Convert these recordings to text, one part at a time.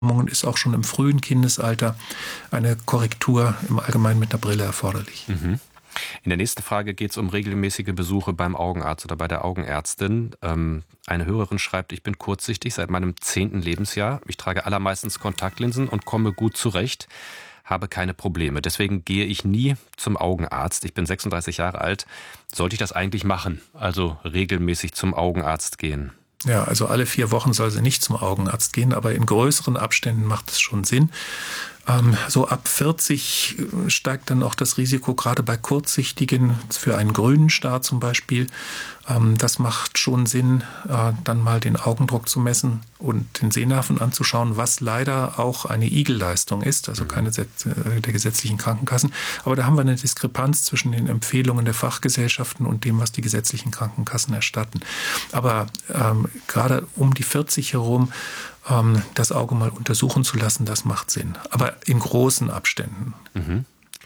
ist auch schon im frühen Kindesalter eine Korrektur im Allgemeinen mit einer Brille erforderlich. Mhm. In der nächsten Frage geht es um regelmäßige Besuche beim Augenarzt oder bei der Augenärztin. Eine Hörerin schreibt, ich bin kurzsichtig seit meinem 10. Lebensjahr. Ich trage allermeistens Kontaktlinsen und komme gut zurecht, habe keine Probleme. Deswegen gehe ich nie zum Augenarzt. Ich bin 36 Jahre alt. Sollte ich das eigentlich machen? Also regelmäßig zum Augenarzt gehen? Ja, also alle 4 Wochen soll sie nicht zum Augenarzt gehen, aber in größeren Abständen macht es schon Sinn. So ab 40 steigt dann auch das Risiko, gerade bei Kurzsichtigen, für einen grünen Star zum Beispiel. Das macht schon Sinn, dann mal den Augendruck zu messen und den Sehnerven anzuschauen, was leider auch eine Igelleistung ist, also keine der gesetzlichen Krankenkassen. Aber da haben wir eine Diskrepanz zwischen den Empfehlungen der Fachgesellschaften und dem, was die gesetzlichen Krankenkassen erstatten. Aber gerade um die 40 herum das Auge mal untersuchen zu lassen, das macht Sinn. Aber in großen Abständen. Mhm.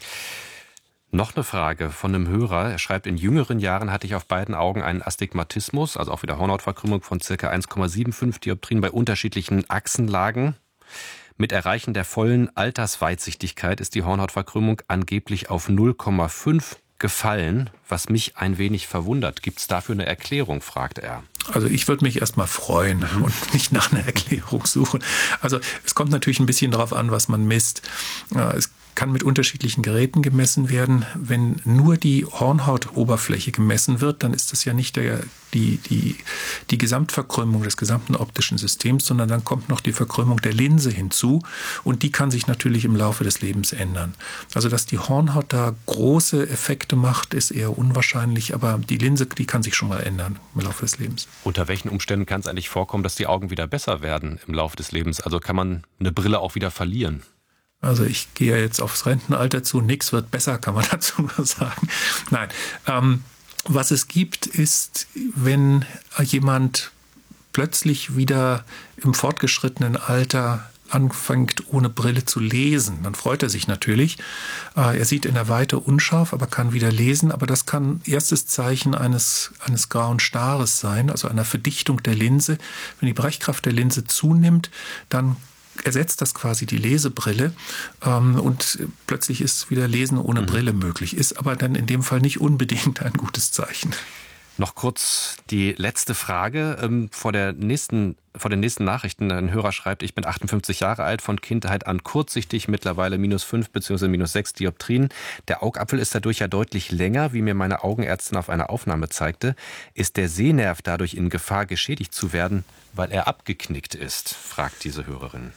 Noch eine Frage von einem Hörer. Er schreibt, in jüngeren Jahren hatte ich auf beiden Augen einen Astigmatismus, also auch wieder Hornhautverkrümmung von ca. 1,75 Dioptrien bei unterschiedlichen Achsenlagen. Mit Erreichen der vollen Altersweitsichtigkeit ist die Hornhautverkrümmung angeblich auf 0,5 gefallen, was mich ein wenig verwundert. Gibt es dafür eine Erklärung, fragt er. Also ich würde mich erstmal freuen und nicht nach einer Erklärung suchen. Also es kommt natürlich ein bisschen darauf an, was man misst. Es kann mit unterschiedlichen Geräten gemessen werden. Wenn nur die Hornhautoberfläche gemessen wird, dann ist das ja nicht die Gesamtverkrümmung des gesamten optischen Systems, sondern dann kommt noch die Verkrümmung der Linse hinzu und die kann sich natürlich im Laufe des Lebens ändern. Also dass die Hornhaut da große Effekte macht, ist eher unwahrscheinlich, aber die Linse, die kann sich schon mal ändern im Laufe des Lebens. Unter welchen Umständen kann es eigentlich vorkommen, dass die Augen wieder besser werden im Laufe des Lebens? Also kann man eine Brille auch wieder verlieren? Also ich gehe jetzt aufs Rentenalter zu, nichts wird besser, kann man dazu nur sagen. Nein, was es gibt, ist, wenn jemand plötzlich wieder im fortgeschrittenen Alter anfängt, ohne Brille zu lesen, dann freut er sich natürlich. Er sieht in der Weite unscharf, aber kann wieder lesen. Aber das kann erstes Zeichen eines grauen Stares sein, also einer Verdichtung der Linse. Wenn die Brechkraft der Linse zunimmt, dann ersetzt das quasi die Lesebrille und plötzlich ist wieder Lesen ohne Brille möglich. Ist aber dann in dem Fall nicht unbedingt ein gutes Zeichen. Noch kurz die letzte Frage vor den nächsten Nachrichten. Ein Hörer schreibt, ich bin 58 Jahre alt, von Kindheit an kurzsichtig, mittlerweile -5 bzw. -6 Dioptrien. Der Augapfel ist dadurch ja deutlich länger, wie mir meine Augenärztin auf einer Aufnahme zeigte. Ist der Sehnerv dadurch in Gefahr, geschädigt zu werden, weil er abgeknickt ist, fragt diese Hörerin.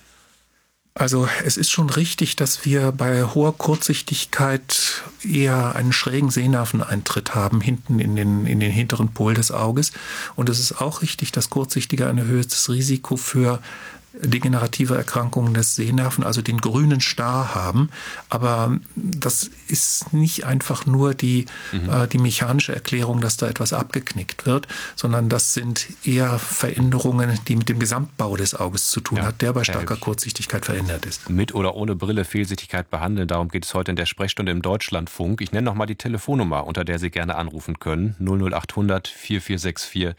Also es ist schon richtig, dass wir bei hoher Kurzsichtigkeit eher einen schrägen Sehnerveneintritt haben, hinten in den hinteren Pol des Auges. Und es ist auch richtig, dass Kurzsichtige ein erhöhtes Risiko für degenerative Erkrankungen des Sehnerven, also den grünen Star haben. Aber das ist nicht einfach nur die mechanische Erklärung, dass da etwas abgeknickt wird, sondern das sind eher Veränderungen, die mit dem Gesamtbau des Auges zu tun hat, der bei starker Kurzsichtigkeit verändert ist. Mit oder ohne Brille Fehlsichtigkeit behandeln, darum geht es heute in der Sprechstunde im Deutschlandfunk. Ich nenne nochmal die Telefonnummer, unter der Sie gerne anrufen können. 00800 4464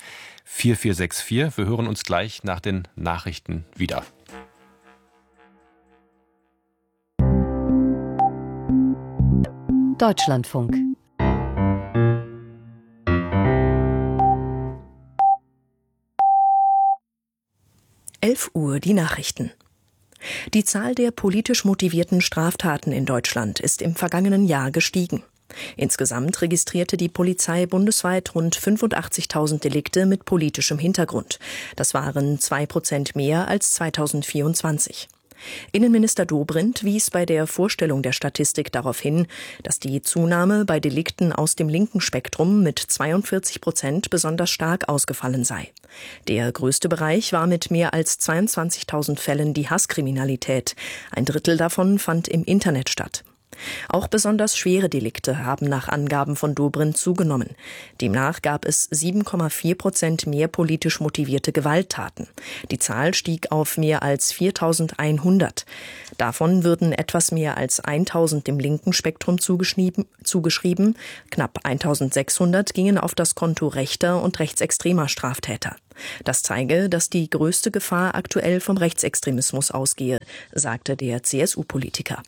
4464. Wir hören uns gleich nach den Nachrichten wieder. Deutschlandfunk. Uhr die Nachrichten. Die Zahl der politisch motivierten Straftaten in Deutschland ist im vergangenen Jahr gestiegen. Insgesamt registrierte die Polizei bundesweit rund 85.000 Delikte mit politischem Hintergrund. Das waren 2% mehr als 2024. Innenminister Dobrindt wies bei der Vorstellung der Statistik darauf hin, dass die Zunahme bei Delikten aus dem linken Spektrum mit 42% besonders stark ausgefallen sei. Der größte Bereich war mit mehr als 22.000 Fällen die Hasskriminalität. Ein Drittel davon fand im Internet statt. Auch besonders schwere Delikte haben nach Angaben von Dobrindt zugenommen. Demnach gab es 7,4% mehr politisch motivierte Gewalttaten. Die Zahl stieg auf mehr als 4.100. Davon würden etwas mehr als 1.000 dem linken Spektrum zugeschrieben. Knapp 1.600 gingen auf das Konto rechter und rechtsextremer Straftäter. Das zeige, dass die größte Gefahr aktuell vom Rechtsextremismus ausgehe, sagte der CSU-Politiker.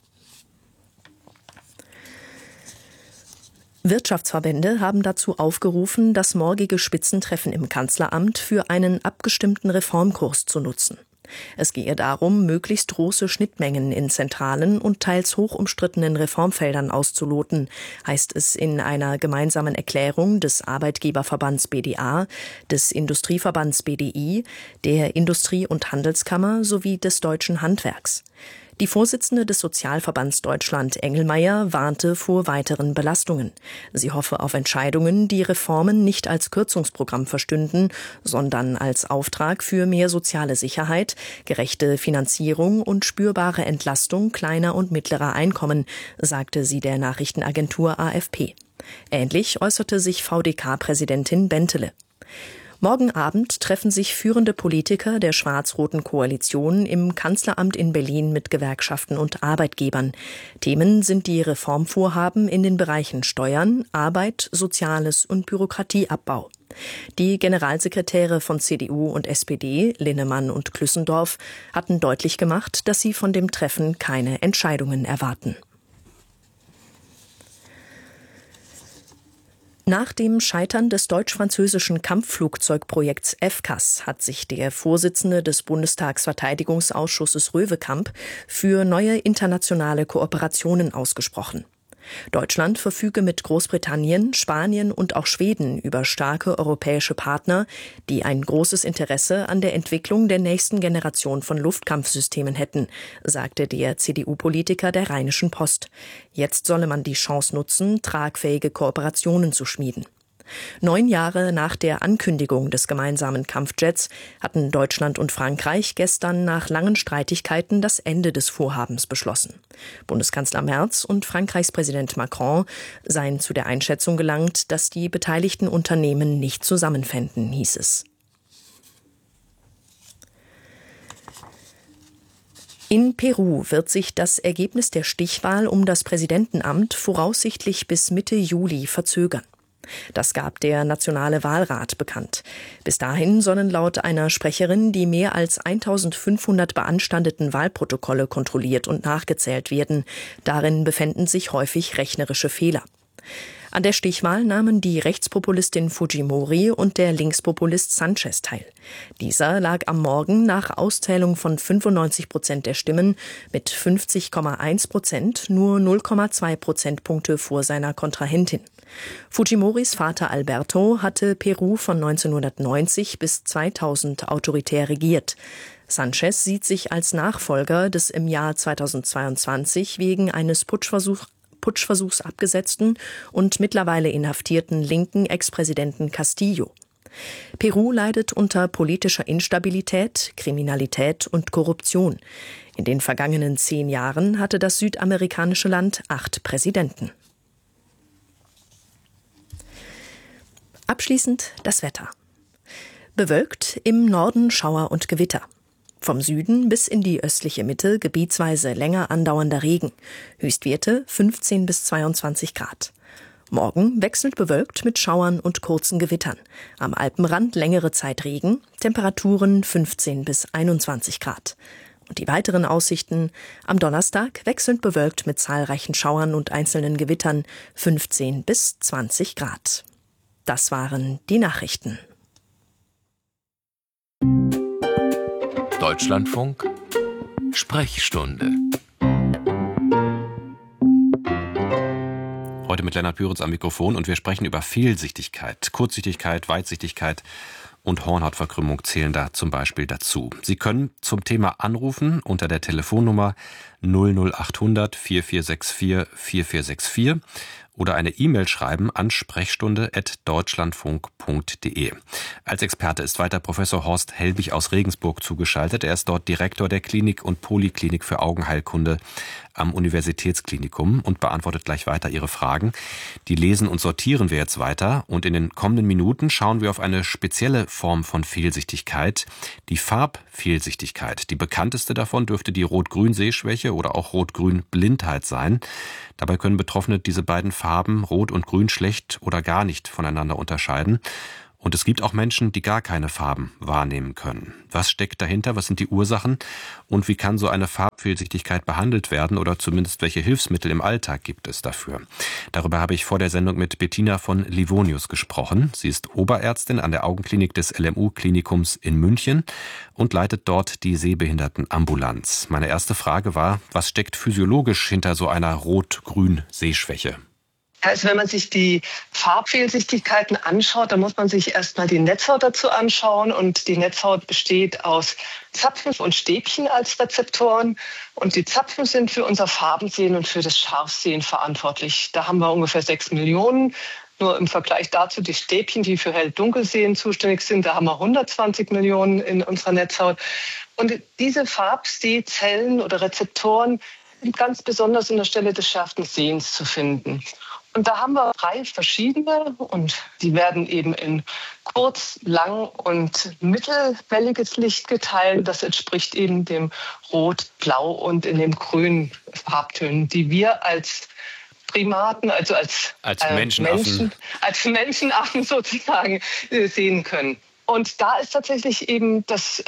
Wirtschaftsverbände haben dazu aufgerufen, das morgige Spitzentreffen im Kanzleramt für einen abgestimmten Reformkurs zu nutzen. Es gehe darum, möglichst große Schnittmengen in zentralen und teils hoch umstrittenen Reformfeldern auszuloten, heißt es in einer gemeinsamen Erklärung des Arbeitgeberverbands BDA, des Industrieverbands BDI, der Industrie- und Handelskammer sowie des Deutschen Handwerks. Die Vorsitzende des Sozialverbands Deutschland, Engelmeier, warnte vor weiteren Belastungen. Sie hoffe auf Entscheidungen, die Reformen nicht als Kürzungsprogramm verstünden, sondern als Auftrag für mehr soziale Sicherheit, gerechte Finanzierung und spürbare Entlastung kleiner und mittlerer Einkommen, sagte sie der Nachrichtenagentur AFP. Ähnlich äußerte sich VDK-Präsidentin Bentele. Morgen Abend treffen sich führende Politiker der schwarz-roten Koalition im Kanzleramt in Berlin mit Gewerkschaften und Arbeitgebern. Themen sind die Reformvorhaben in den Bereichen Steuern, Arbeit, Soziales und Bürokratieabbau. Die Generalsekretäre von CDU und SPD, Linnemann und Klüssendorf, hatten deutlich gemacht, dass sie von dem Treffen keine Entscheidungen erwarten. Nach dem Scheitern des deutsch-französischen Kampfflugzeugprojekts FCAS hat sich der Vorsitzende des Bundestagsverteidigungsausschusses Röwekamp für neue internationale Kooperationen ausgesprochen. Deutschland verfüge mit Großbritannien, Spanien und auch Schweden über starke europäische Partner, die ein großes Interesse an der Entwicklung der nächsten Generation von Luftkampfsystemen hätten, sagte der CDU-Politiker der Rheinischen Post. Jetzt solle man die Chance nutzen, tragfähige Kooperationen zu schmieden. 9 Jahre nach der Ankündigung des gemeinsamen Kampfjets hatten Deutschland und Frankreich gestern nach langen Streitigkeiten das Ende des Vorhabens beschlossen. Bundeskanzler Merz und Frankreichs Präsident Macron seien zu der Einschätzung gelangt, dass die beteiligten Unternehmen nicht zusammenfänden, hieß es. In Peru wird sich das Ergebnis der Stichwahl um das Präsidentenamt voraussichtlich bis Mitte Juli verzögern. Das gab der Nationale Wahlrat bekannt. Bis dahin sollen laut einer Sprecherin die mehr als 1.500 beanstandeten Wahlprotokolle kontrolliert und nachgezählt werden. Darin befänden sich häufig rechnerische Fehler. An der Stichwahl nahmen die Rechtspopulistin Fujimori und der Linkspopulist Sanchez teil. Dieser lag am Morgen nach Auszählung von 95% der Stimmen mit 50,1% nur 0,2 Prozentpunkte vor seiner Kontrahentin. Fujimoris Vater Alberto hatte Peru von 1990 bis 2000 autoritär regiert. Sanchez sieht sich als Nachfolger des im Jahr 2022 wegen eines Putschversuchs abgesetzten und mittlerweile inhaftierten linken Ex-Präsidenten Castillo. Peru leidet unter politischer Instabilität, Kriminalität und Korruption. In den vergangenen 10 Jahren hatte das südamerikanische Land 8 Präsidenten. Abschließend das Wetter. Bewölkt, im Norden Schauer und Gewitter. Vom Süden bis in die östliche Mitte gebietsweise länger andauernder Regen. Höchstwerte 15 bis 22 Grad. Morgen wechselnd bewölkt mit Schauern und kurzen Gewittern. Am Alpenrand längere Zeit Regen, Temperaturen 15 bis 21 Grad. Und die weiteren Aussichten: am Donnerstag wechselnd bewölkt mit zahlreichen Schauern und einzelnen Gewittern 15 bis 20 Grad. Das waren die Nachrichten. Deutschlandfunk Sprechstunde. Heute mit Lennart Püritz am Mikrofon und wir sprechen über Fehlsichtigkeit. Kurzsichtigkeit, Weitsichtigkeit und Hornhautverkrümmung zählen da zum Beispiel dazu. Sie können zum Thema anrufen unter der Telefonnummer 00800 4464 4464 oder eine E-Mail schreiben an sprechstunde@deutschlandfunk.de. Als Experte ist weiter Professor Horst Helbig aus Regensburg zugeschaltet. Er ist dort Direktor der Klinik und Poliklinik für Augenheilkunde am Universitätsklinikum und beantwortet gleich weiter Ihre Fragen. Die lesen und sortieren wir jetzt weiter und in den kommenden Minuten schauen wir auf eine spezielle Form von Fehlsichtigkeit, die Farbfehlsichtigkeit. Die bekannteste davon dürfte die Rot-Grün-Sehschwäche oder auch Rot-Grün-Blindheit sein. Dabei können Betroffene diese beiden Farben, Rot und Grün, schlecht oder gar nicht voneinander unterscheiden. Und es gibt auch Menschen, die gar keine Farben wahrnehmen können. Was steckt dahinter? Was sind die Ursachen? Und wie kann so eine Farbfehlsichtigkeit behandelt werden? Oder zumindest welche Hilfsmittel im Alltag gibt es dafür? Darüber habe ich vor der Sendung mit Bettina von Livonius gesprochen. Sie ist Oberärztin an der Augenklinik des LMU-Klinikums in München und leitet dort die Sehbehindertenambulanz. Meine erste Frage war, was steckt physiologisch hinter so einer Rot-Grün-Sehschwäche? Also wenn man sich die Farbfehlsichtigkeiten anschaut, dann muss man sich erstmal die Netzhaut dazu anschauen. Und die Netzhaut besteht aus Zapfen und Stäbchen als Rezeptoren. Und die Zapfen sind für unser Farbensehen und für das Scharfsehen verantwortlich. Da haben wir ungefähr 6 Millionen. Nur im Vergleich dazu die Stäbchen, die für Hell-Dunkelsehen zuständig sind, da haben wir 120 Millionen in unserer Netzhaut. Und diese Farbsehzellen oder Rezeptoren sind ganz besonders in der Stelle des schärfsten Sehens zu finden. Und da haben wir 3 verschiedene und die werden eben in kurz-, lang- und mittelwelliges Licht geteilt. Das entspricht eben dem Rot, Blau und in dem grünen Farbtönen, die wir als Primaten, also als Menschenaffen sozusagen sehen können. Und da ist tatsächlich eben, dass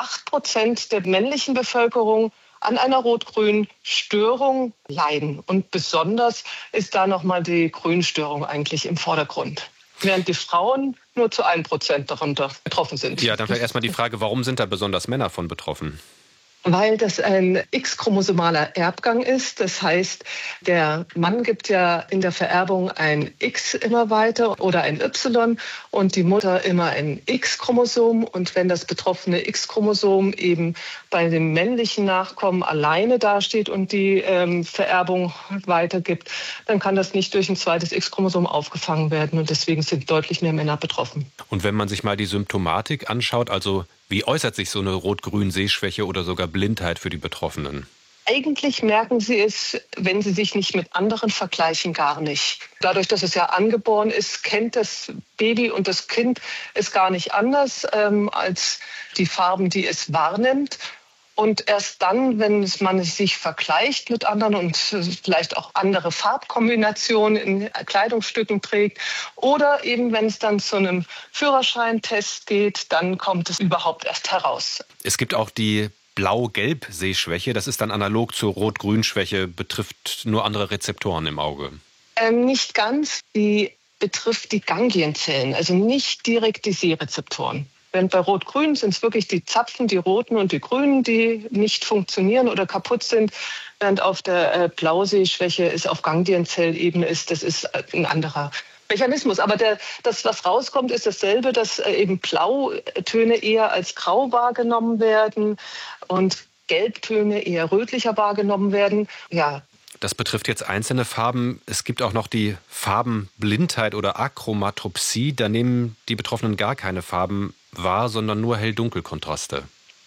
8% der männlichen Bevölkerung an einer Rot-Grün-Störung leiden. Und besonders ist da nochmal die Grünstörung eigentlich im Vordergrund. Während die Frauen nur zu 1% darunter betroffen sind. Ja, dann vielleicht erstmal die Frage, warum sind da besonders Männer von betroffen? Weil das ein X-chromosomaler Erbgang ist. Das heißt, der Mann gibt ja in der Vererbung ein X immer weiter oder ein Y und die Mutter immer ein X-Chromosom. Und wenn das betroffene X-Chromosom eben bei dem männlichen Nachkommen alleine dasteht und die Vererbung weitergibt, dann kann das nicht durch ein zweites X-Chromosom aufgefangen werden. Und deswegen sind deutlich mehr Männer betroffen. Und wenn man sich mal die Symptomatik anschaut, also wie äußert sich so eine Rot-Grün-Sehschwäche oder sogar Blindheit für die Betroffenen? Eigentlich merken sie es, wenn sie sich nicht mit anderen vergleichen, gar nicht. Dadurch, dass es ja angeboren ist, kennt das Baby und das Kind es gar nicht anders als die Farben, die es wahrnimmt. Und erst dann, wenn man sich vergleicht mit anderen und vielleicht auch andere Farbkombinationen in Kleidungsstücken trägt oder eben wenn es dann zu einem Führerscheintest geht, dann kommt es überhaupt erst heraus. Es gibt auch die Blau-Gelb-Sehschwäche. Das ist dann analog zur Rot-Grün-Schwäche, betrifft nur andere Rezeptoren im Auge. Nicht ganz. Die betrifft die Ganglienzellen, also nicht direkt die Sehrezeptoren. Während bei Rot-Grün sind es wirklich die Zapfen, die roten und die grünen, die nicht funktionieren oder kaputt sind. Während auf der Blausehschwäche es auf Ganglienzellebene ist, das ist ein anderer Mechanismus. Aber das, was rauskommt, ist dasselbe, dass eben Blautöne eher als grau wahrgenommen werden und Gelbtöne eher rötlicher wahrgenommen werden. Ja. Das betrifft jetzt einzelne Farben. Es gibt auch noch die Farbenblindheit oder Achromatopsie. Da nehmen die Betroffenen gar keine Farben wahr, sondern nur Hell-Dunkel-Kontraste.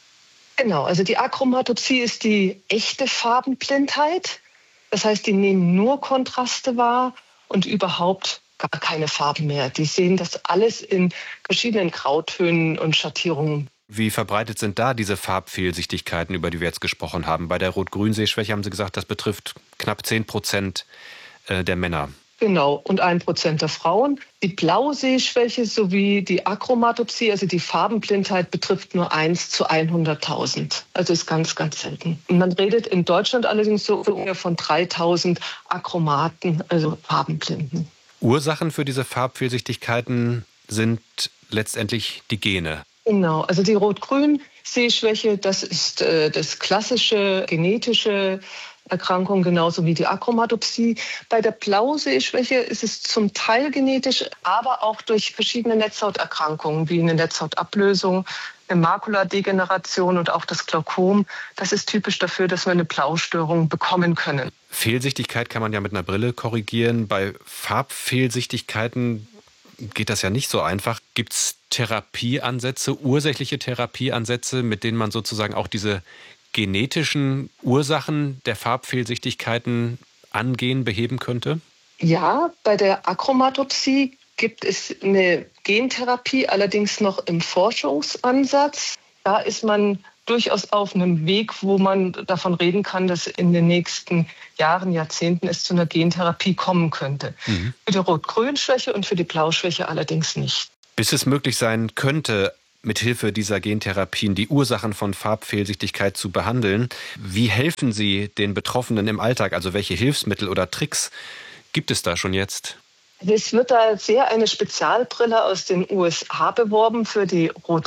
Genau, also die Achromatopsie ist die echte Farbenblindheit. Das heißt, die nehmen nur Kontraste wahr und überhaupt gar keine Farben mehr. Die sehen das alles in verschiedenen Grautönen und Schattierungen. Wie verbreitet sind da diese Farbfehlsichtigkeiten, über die wir jetzt gesprochen haben? Bei der Rot-Grün-Sehschwäche haben Sie gesagt, das betrifft knapp 10% der Männer. Genau, und 1% der Frauen. Die Blausehschwäche sowie die Achromatopsie, also die Farbenblindheit, betrifft nur 1 zu 100.000. Also ist ganz, ganz selten. Und man redet in Deutschland allerdings so ungefähr von 3.000 Achromaten, also Farbenblinden. Ursachen für diese Farbfehlsichtigkeiten sind letztendlich die Gene. Genau, also die Rot-Grün-Sehschwäche, das ist das klassische genetische Erkrankung, genauso wie die Achromatopsie. Bei der Blausehschwäche ist es zum Teil genetisch, aber auch durch verschiedene Netzhauterkrankungen, wie eine Netzhautablösung, eine Makuladegeneration und auch das Glaukom. Das ist typisch dafür, dass wir eine Blaustörung bekommen können. Fehlsichtigkeit kann man ja mit einer Brille korrigieren. Bei Farbfehlsichtigkeiten geht das ja nicht so einfach. Gibt es Therapieansätze, ursächliche Therapieansätze, mit denen man sozusagen auch diese genetischen Ursachen der Farbfehlsichtigkeiten angehen, beheben könnte? Ja, bei der Achromatopsie gibt es eine Gentherapie, allerdings noch im Forschungsansatz. Da ist man durchaus auf einem Weg, wo man davon reden kann, dass in den nächsten Jahren, Jahrzehnten es zu einer Gentherapie kommen könnte. Für die Rot-Grün-Schwäche und für die Blauschwäche allerdings nicht. Bis es möglich sein könnte, mithilfe dieser Gentherapien die Ursachen von Farbfehlsichtigkeit zu behandeln, wie helfen Sie den Betroffenen im Alltag? Also welche Hilfsmittel oder Tricks gibt es da schon jetzt? Es wird da sehr eine Spezialbrille aus den USA beworben für die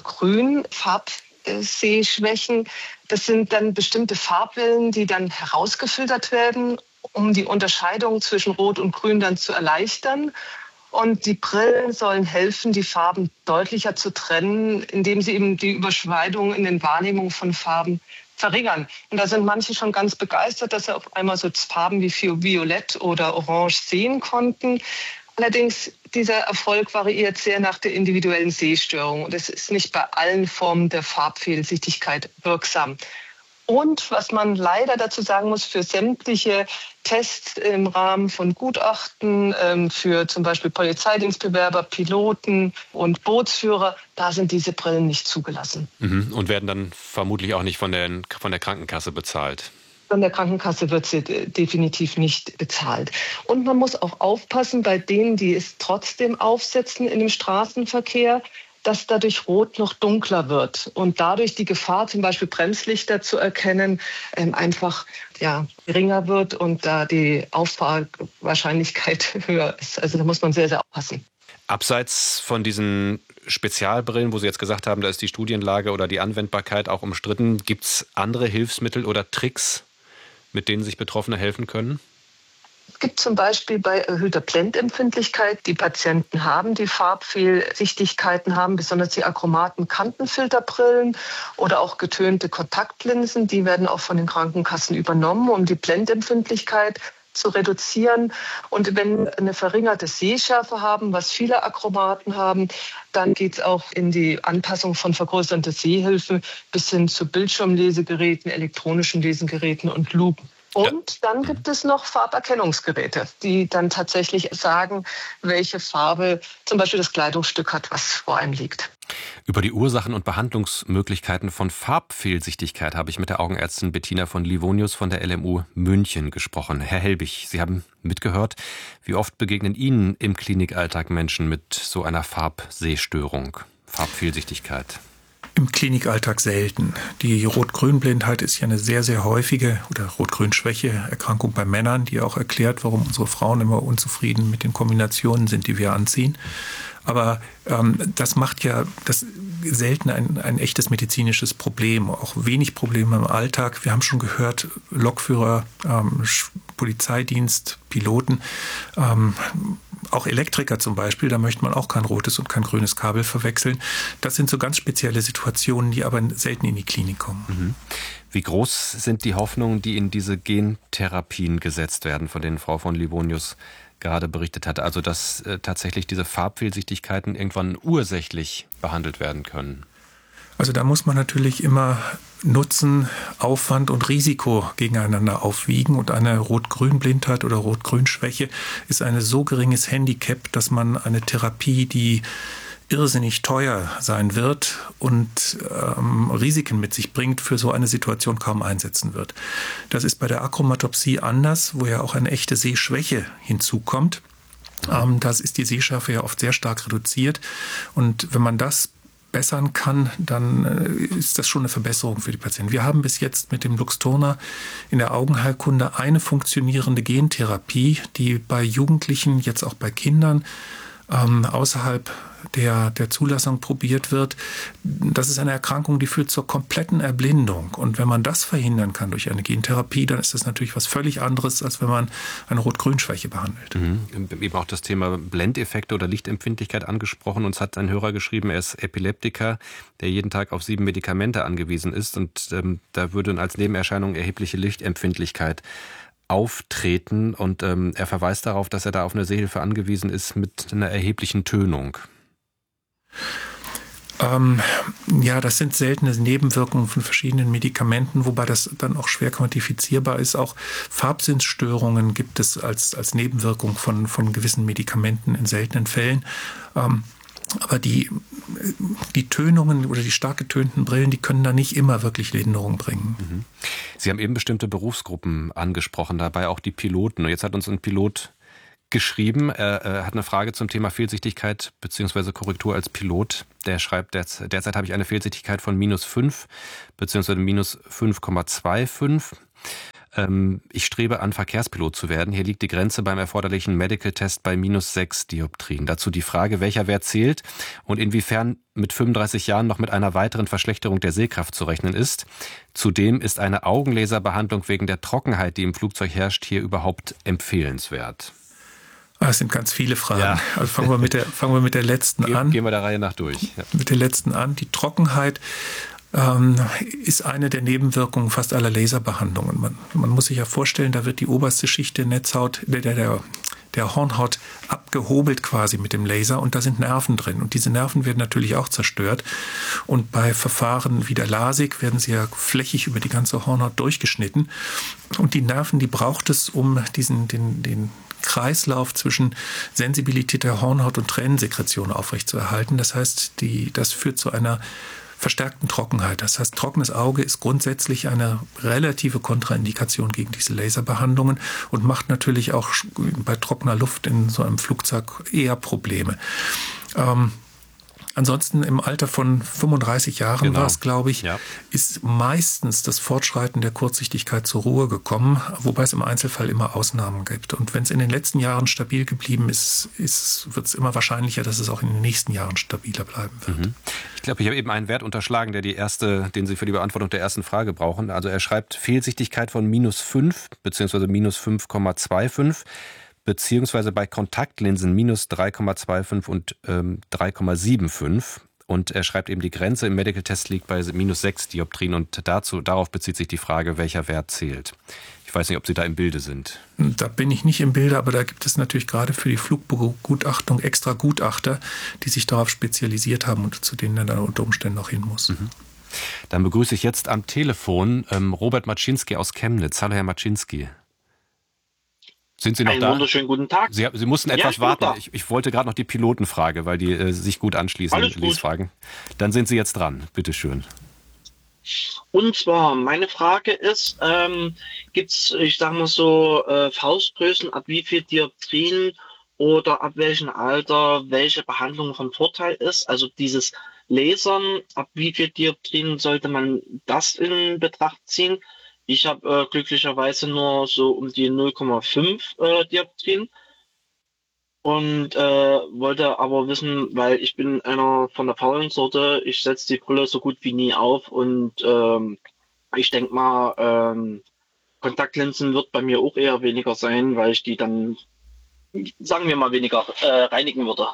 Rot-Grün-Farbsehschwächen. Das sind dann bestimmte Farbwellen, die dann herausgefiltert werden, um die Unterscheidung zwischen Rot und Grün dann zu erleichtern. Und die Brillen sollen helfen, die Farben deutlicher zu trennen, indem sie eben die Überschneidung in den Wahrnehmungen von Farben verringern. Und da sind manche schon ganz begeistert, dass sie auf einmal so Farben wie Violett oder Orange sehen konnten. Allerdings, dieser Erfolg variiert sehr nach der individuellen Sehstörung. Und es ist nicht bei allen Formen der Farbfehlsichtigkeit wirksam. Und was man leider dazu sagen muss, für sämtliche Tests im Rahmen von Gutachten, für zum Beispiel Polizeidienstbewerber, Piloten und Bootsführer, da sind diese Brillen nicht zugelassen. Und werden dann vermutlich auch nicht von der Krankenkasse bezahlt. Von der Krankenkasse wird sie definitiv nicht bezahlt. Und man muss auch aufpassen bei denen, die es trotzdem aufsetzen in dem Straßenverkehr, dass dadurch Rot noch dunkler wird und dadurch die Gefahr, zum Beispiel Bremslichter zu erkennen, einfach geringer wird und da die Auffahrwahrscheinlichkeit höher ist. Also da muss man sehr, sehr aufpassen. Abseits von diesen Spezialbrillen, wo Sie jetzt gesagt haben, da ist die Studienlage oder die Anwendbarkeit auch umstritten, gibt es andere Hilfsmittel oder Tricks, mit denen sich Betroffene helfen können? Es gibt zum Beispiel bei erhöhter Blendempfindlichkeit, die Patienten haben, die Farbfehlsichtigkeiten haben, besonders die achromaten Kantenfilterbrillen oder auch getönte Kontaktlinsen, die werden auch von den Krankenkassen übernommen, um die Blendempfindlichkeit zu reduzieren. Und wenn eine verringerte Sehschärfe haben, was viele Achromaten haben, dann geht es auch in die Anpassung von vergrößernden Sehhilfen bis hin zu Bildschirmlesegeräten, elektronischen Lesegeräten und Lupen. Und dann gibt es noch Farberkennungsgeräte, die dann tatsächlich sagen, welche Farbe zum Beispiel das Kleidungsstück hat, was vor einem liegt. Über die Ursachen und Behandlungsmöglichkeiten von Farbfehlsichtigkeit habe ich mit der Augenärztin Bettina von Livonius von der LMU München gesprochen. Herr Helbig, Sie haben mitgehört. Wie oft begegnen Ihnen im Klinikalltag Menschen mit so einer Farbsehstörung, Farbfehlsichtigkeit? Im Klinikalltag selten. Die Rot-Grün-Blindheit ist ja eine sehr, sehr häufige oder Rot-Grün-Schwäche-Erkrankung bei Männern, die auch erklärt, warum unsere Frauen immer unzufrieden mit den Kombinationen sind, die wir anziehen. Aber das macht ja das selten ein echtes medizinisches Problem, auch wenig Probleme im Alltag. Wir haben schon gehört, Lokführer, Polizeidienst, Piloten, auch Elektriker zum Beispiel, da möchte man auch kein rotes und kein grünes Kabel verwechseln. Das sind so ganz spezielle Situationen, die aber selten in die Klinik kommen. Wie groß sind die Hoffnungen, die in diese Gentherapien gesetzt werden, von denen Frau von Livonius gerade berichtet hat? Also dass tatsächlich diese Farbfehlsichtigkeiten irgendwann ursächlich behandelt werden können? Also da muss man natürlich immer Nutzen, Aufwand und Risiko gegeneinander aufwiegen. Und eine Rot-Grün-Blindheit oder Rot-Grün-Schwäche ist ein so geringes Handicap, dass man eine Therapie, die irrsinnig teuer sein wird und Risiken mit sich bringt, für so eine Situation kaum einsetzen wird. Das ist bei der Achromatopsie anders, wo ja auch eine echte Sehschwäche hinzukommt. Das ist die Sehschärfe ja oft sehr stark reduziert. Und wenn man das bessern kann, dann ist das schon eine Verbesserung für die Patienten. Wir haben bis jetzt mit dem Luxturna in der Augenheilkunde eine funktionierende Gentherapie, die bei Jugendlichen, jetzt auch bei Kindern, außerhalb der Zulassung probiert wird. Das ist eine Erkrankung, die führt zur kompletten Erblindung. Und wenn man das verhindern kann durch eine Gentherapie, dann ist das natürlich was völlig anderes, als wenn man eine Rot-Grün-Schwäche behandelt. Eben auch das Thema Blendeffekte oder Lichtempfindlichkeit angesprochen. Uns hat ein Hörer geschrieben, er ist Epileptiker, der jeden Tag auf 7 Medikamente angewiesen ist. Und da würde als Nebenerscheinung erhebliche Lichtempfindlichkeit auftreten. Und er verweist darauf, dass er da auf eine Sehhilfe angewiesen ist mit einer erheblichen Tönung. Ja, das sind seltene Nebenwirkungen von verschiedenen Medikamenten, wobei das dann auch schwer quantifizierbar ist. Auch Farbsinnsstörungen gibt es als Nebenwirkung von gewissen Medikamenten in seltenen Fällen. Aber die Tönungen oder die stark getönten Brillen, die können da nicht immer wirklich Linderung bringen. Sie haben eben bestimmte Berufsgruppen angesprochen, dabei auch die Piloten. Und jetzt hat uns ein Pilot geschrieben, er hat eine Frage zum Thema Fehlsichtigkeit bzw. Korrektur als Pilot. Der schreibt, derzeit habe ich eine Fehlsichtigkeit von -5 bzw. -5,25. Ich strebe an, Verkehrspilot zu werden. Hier liegt die Grenze beim erforderlichen Medical Test bei -6 Dioptrien. Dazu die Frage, welcher Wert zählt und inwiefern mit 35 Jahren noch mit einer weiteren Verschlechterung der Sehkraft zu rechnen ist. Zudem ist eine Augenlaserbehandlung wegen der Trockenheit, die im Flugzeug herrscht, hier überhaupt empfehlenswert. Es sind ganz viele Fragen. Ja. Also fangen wir mit der letzten an. Gehen wir der Reihe nach durch. Ja. Mit der letzten an. Die Trockenheit ist eine der Nebenwirkungen fast aller Laserbehandlungen. Man muss sich ja vorstellen, da wird die oberste Schicht der Netzhaut, der Hornhaut abgehobelt quasi mit dem Laser und da sind Nerven drin. Und diese Nerven werden natürlich auch zerstört. Und bei Verfahren wie der LASIK werden sie ja flächig über die ganze Hornhaut durchgeschnitten. Und die Nerven, die braucht es, um den Kreislauf zwischen Sensibilität der Hornhaut und Tränensekretion aufrechtzuerhalten. Das heißt, das führt zu einer verstärkten Trockenheit. Das heißt, trockenes Auge ist grundsätzlich eine relative Kontraindikation gegen diese Laserbehandlungen und macht natürlich auch bei trockener Luft in so einem Flugzeug eher Probleme. Ansonsten im Alter von 35 Jahren war es, glaube ich, ist meistens das Fortschreiten der Kurzsichtigkeit zur Ruhe gekommen, wobei es im Einzelfall immer Ausnahmen gibt. Und wenn es in den letzten Jahren stabil geblieben ist, wird es immer wahrscheinlicher, dass es auch in den nächsten Jahren stabiler bleiben wird. Ich glaube, ich habe eben einen Wert unterschlagen, den Sie für die Beantwortung der ersten Frage brauchen. Also er schreibt Fehlsichtigkeit von -5 bzw. -5,25. beziehungsweise bei Kontaktlinsen -3,25 und 3,75. Und er schreibt eben, die Grenze im Medical Test liegt bei -6 Dioptrien und darauf bezieht sich die Frage, welcher Wert zählt. Ich weiß nicht, ob Sie da im Bilde sind. Da bin ich nicht im Bilde, aber da gibt es natürlich gerade für die Flugbegutachtung extra Gutachter, die sich darauf spezialisiert haben und zu denen er dann unter Umständen auch hin muss. Dann begrüße ich jetzt am Telefon Robert Maczynski aus Chemnitz. Hallo, Herr Maczynski. Sind Sie noch da? Einen wunderschönen guten Tag. Sie mussten etwas warten. Ich wollte gerade noch die Pilotenfrage, weil die sich gut anschließen. Alles gut. Lesfragen. Dann sind Sie jetzt dran. Bitte schön. Und zwar, meine Frage ist, gibt es, ich sag mal so, Faustgrößen, ab wie viel Dioptrien oder ab welchem Alter welche Behandlung von Vorteil ist? Also dieses Lasern, ab wie viel Dioptrien sollte man das in Betracht ziehen? Ich habe glücklicherweise nur so um die 0,5 Dioptrien und wollte aber wissen, weil ich bin einer von der faulen Sorte, ich setze die Brille so gut wie nie auf und ich denke mal, Kontaktlinsen wird bei mir auch eher weniger sein, weil ich die dann, sagen wir mal, weniger reinigen würde.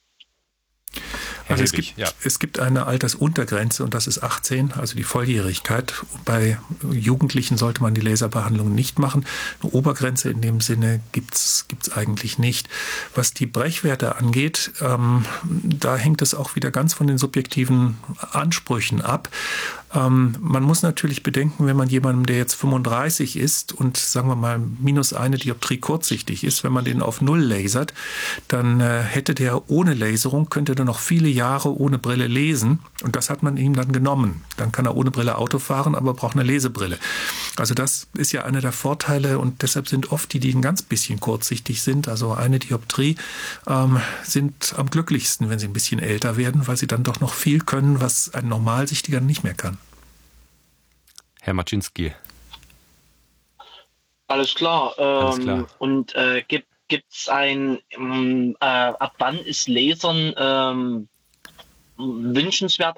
Also es gibt eine Altersuntergrenze und das ist 18, also die Volljährigkeit. Bei Jugendlichen sollte man die Laserbehandlung nicht machen. Eine Obergrenze in dem Sinne gibt's eigentlich nicht. Was die Brechwerte angeht, da hängt es auch wieder ganz von den subjektiven Ansprüchen ab. Man muss natürlich bedenken, wenn man jemandem, der jetzt 35 ist und sagen wir mal -1 Dioptrie kurzsichtig ist, wenn man den auf 0 lasert, dann hätte der ohne Laserung, könnte der noch viele Jahre ohne Brille lesen und das hat man ihm dann genommen. Dann kann er ohne Brille Auto fahren, aber braucht eine Lesebrille. Also das ist ja einer der Vorteile und deshalb sind oft die ein ganz bisschen kurzsichtig sind, also 1 Dioptrie, sind am glücklichsten, wenn sie ein bisschen älter werden, weil sie dann doch noch viel können, was ein Normalsichtiger nicht mehr kann. Herr Maczynski. Alles klar. Und gibt gibt's ab wann ist Lasern wünschenswert,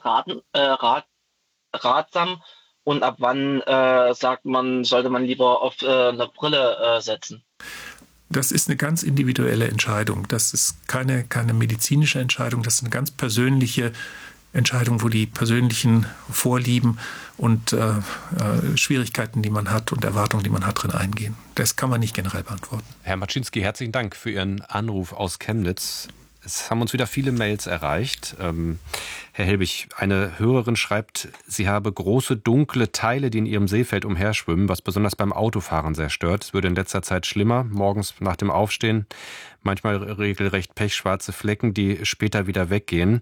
ratsam und ab wann sagt man, sollte man lieber auf eine Brille setzen? Das ist eine ganz individuelle Entscheidung. Das ist keine medizinische Entscheidung, das ist eine ganz persönliche Entscheidung, wo die persönlichen Vorlieben und Schwierigkeiten, die man hat und Erwartungen, die man hat, drin eingehen. Das kann man nicht generell beantworten. Herr Maczynski, herzlichen Dank für Ihren Anruf aus Chemnitz. Es haben uns wieder viele Mails erreicht. Herr Helbig, eine Hörerin schreibt, sie habe große dunkle Teile, die in ihrem Sehfeld umherschwimmen, was besonders beim Autofahren sehr stört. Es würde in letzter Zeit schlimmer, morgens nach dem Aufstehen, manchmal regelrecht pechschwarze Flecken, die später wieder weggehen.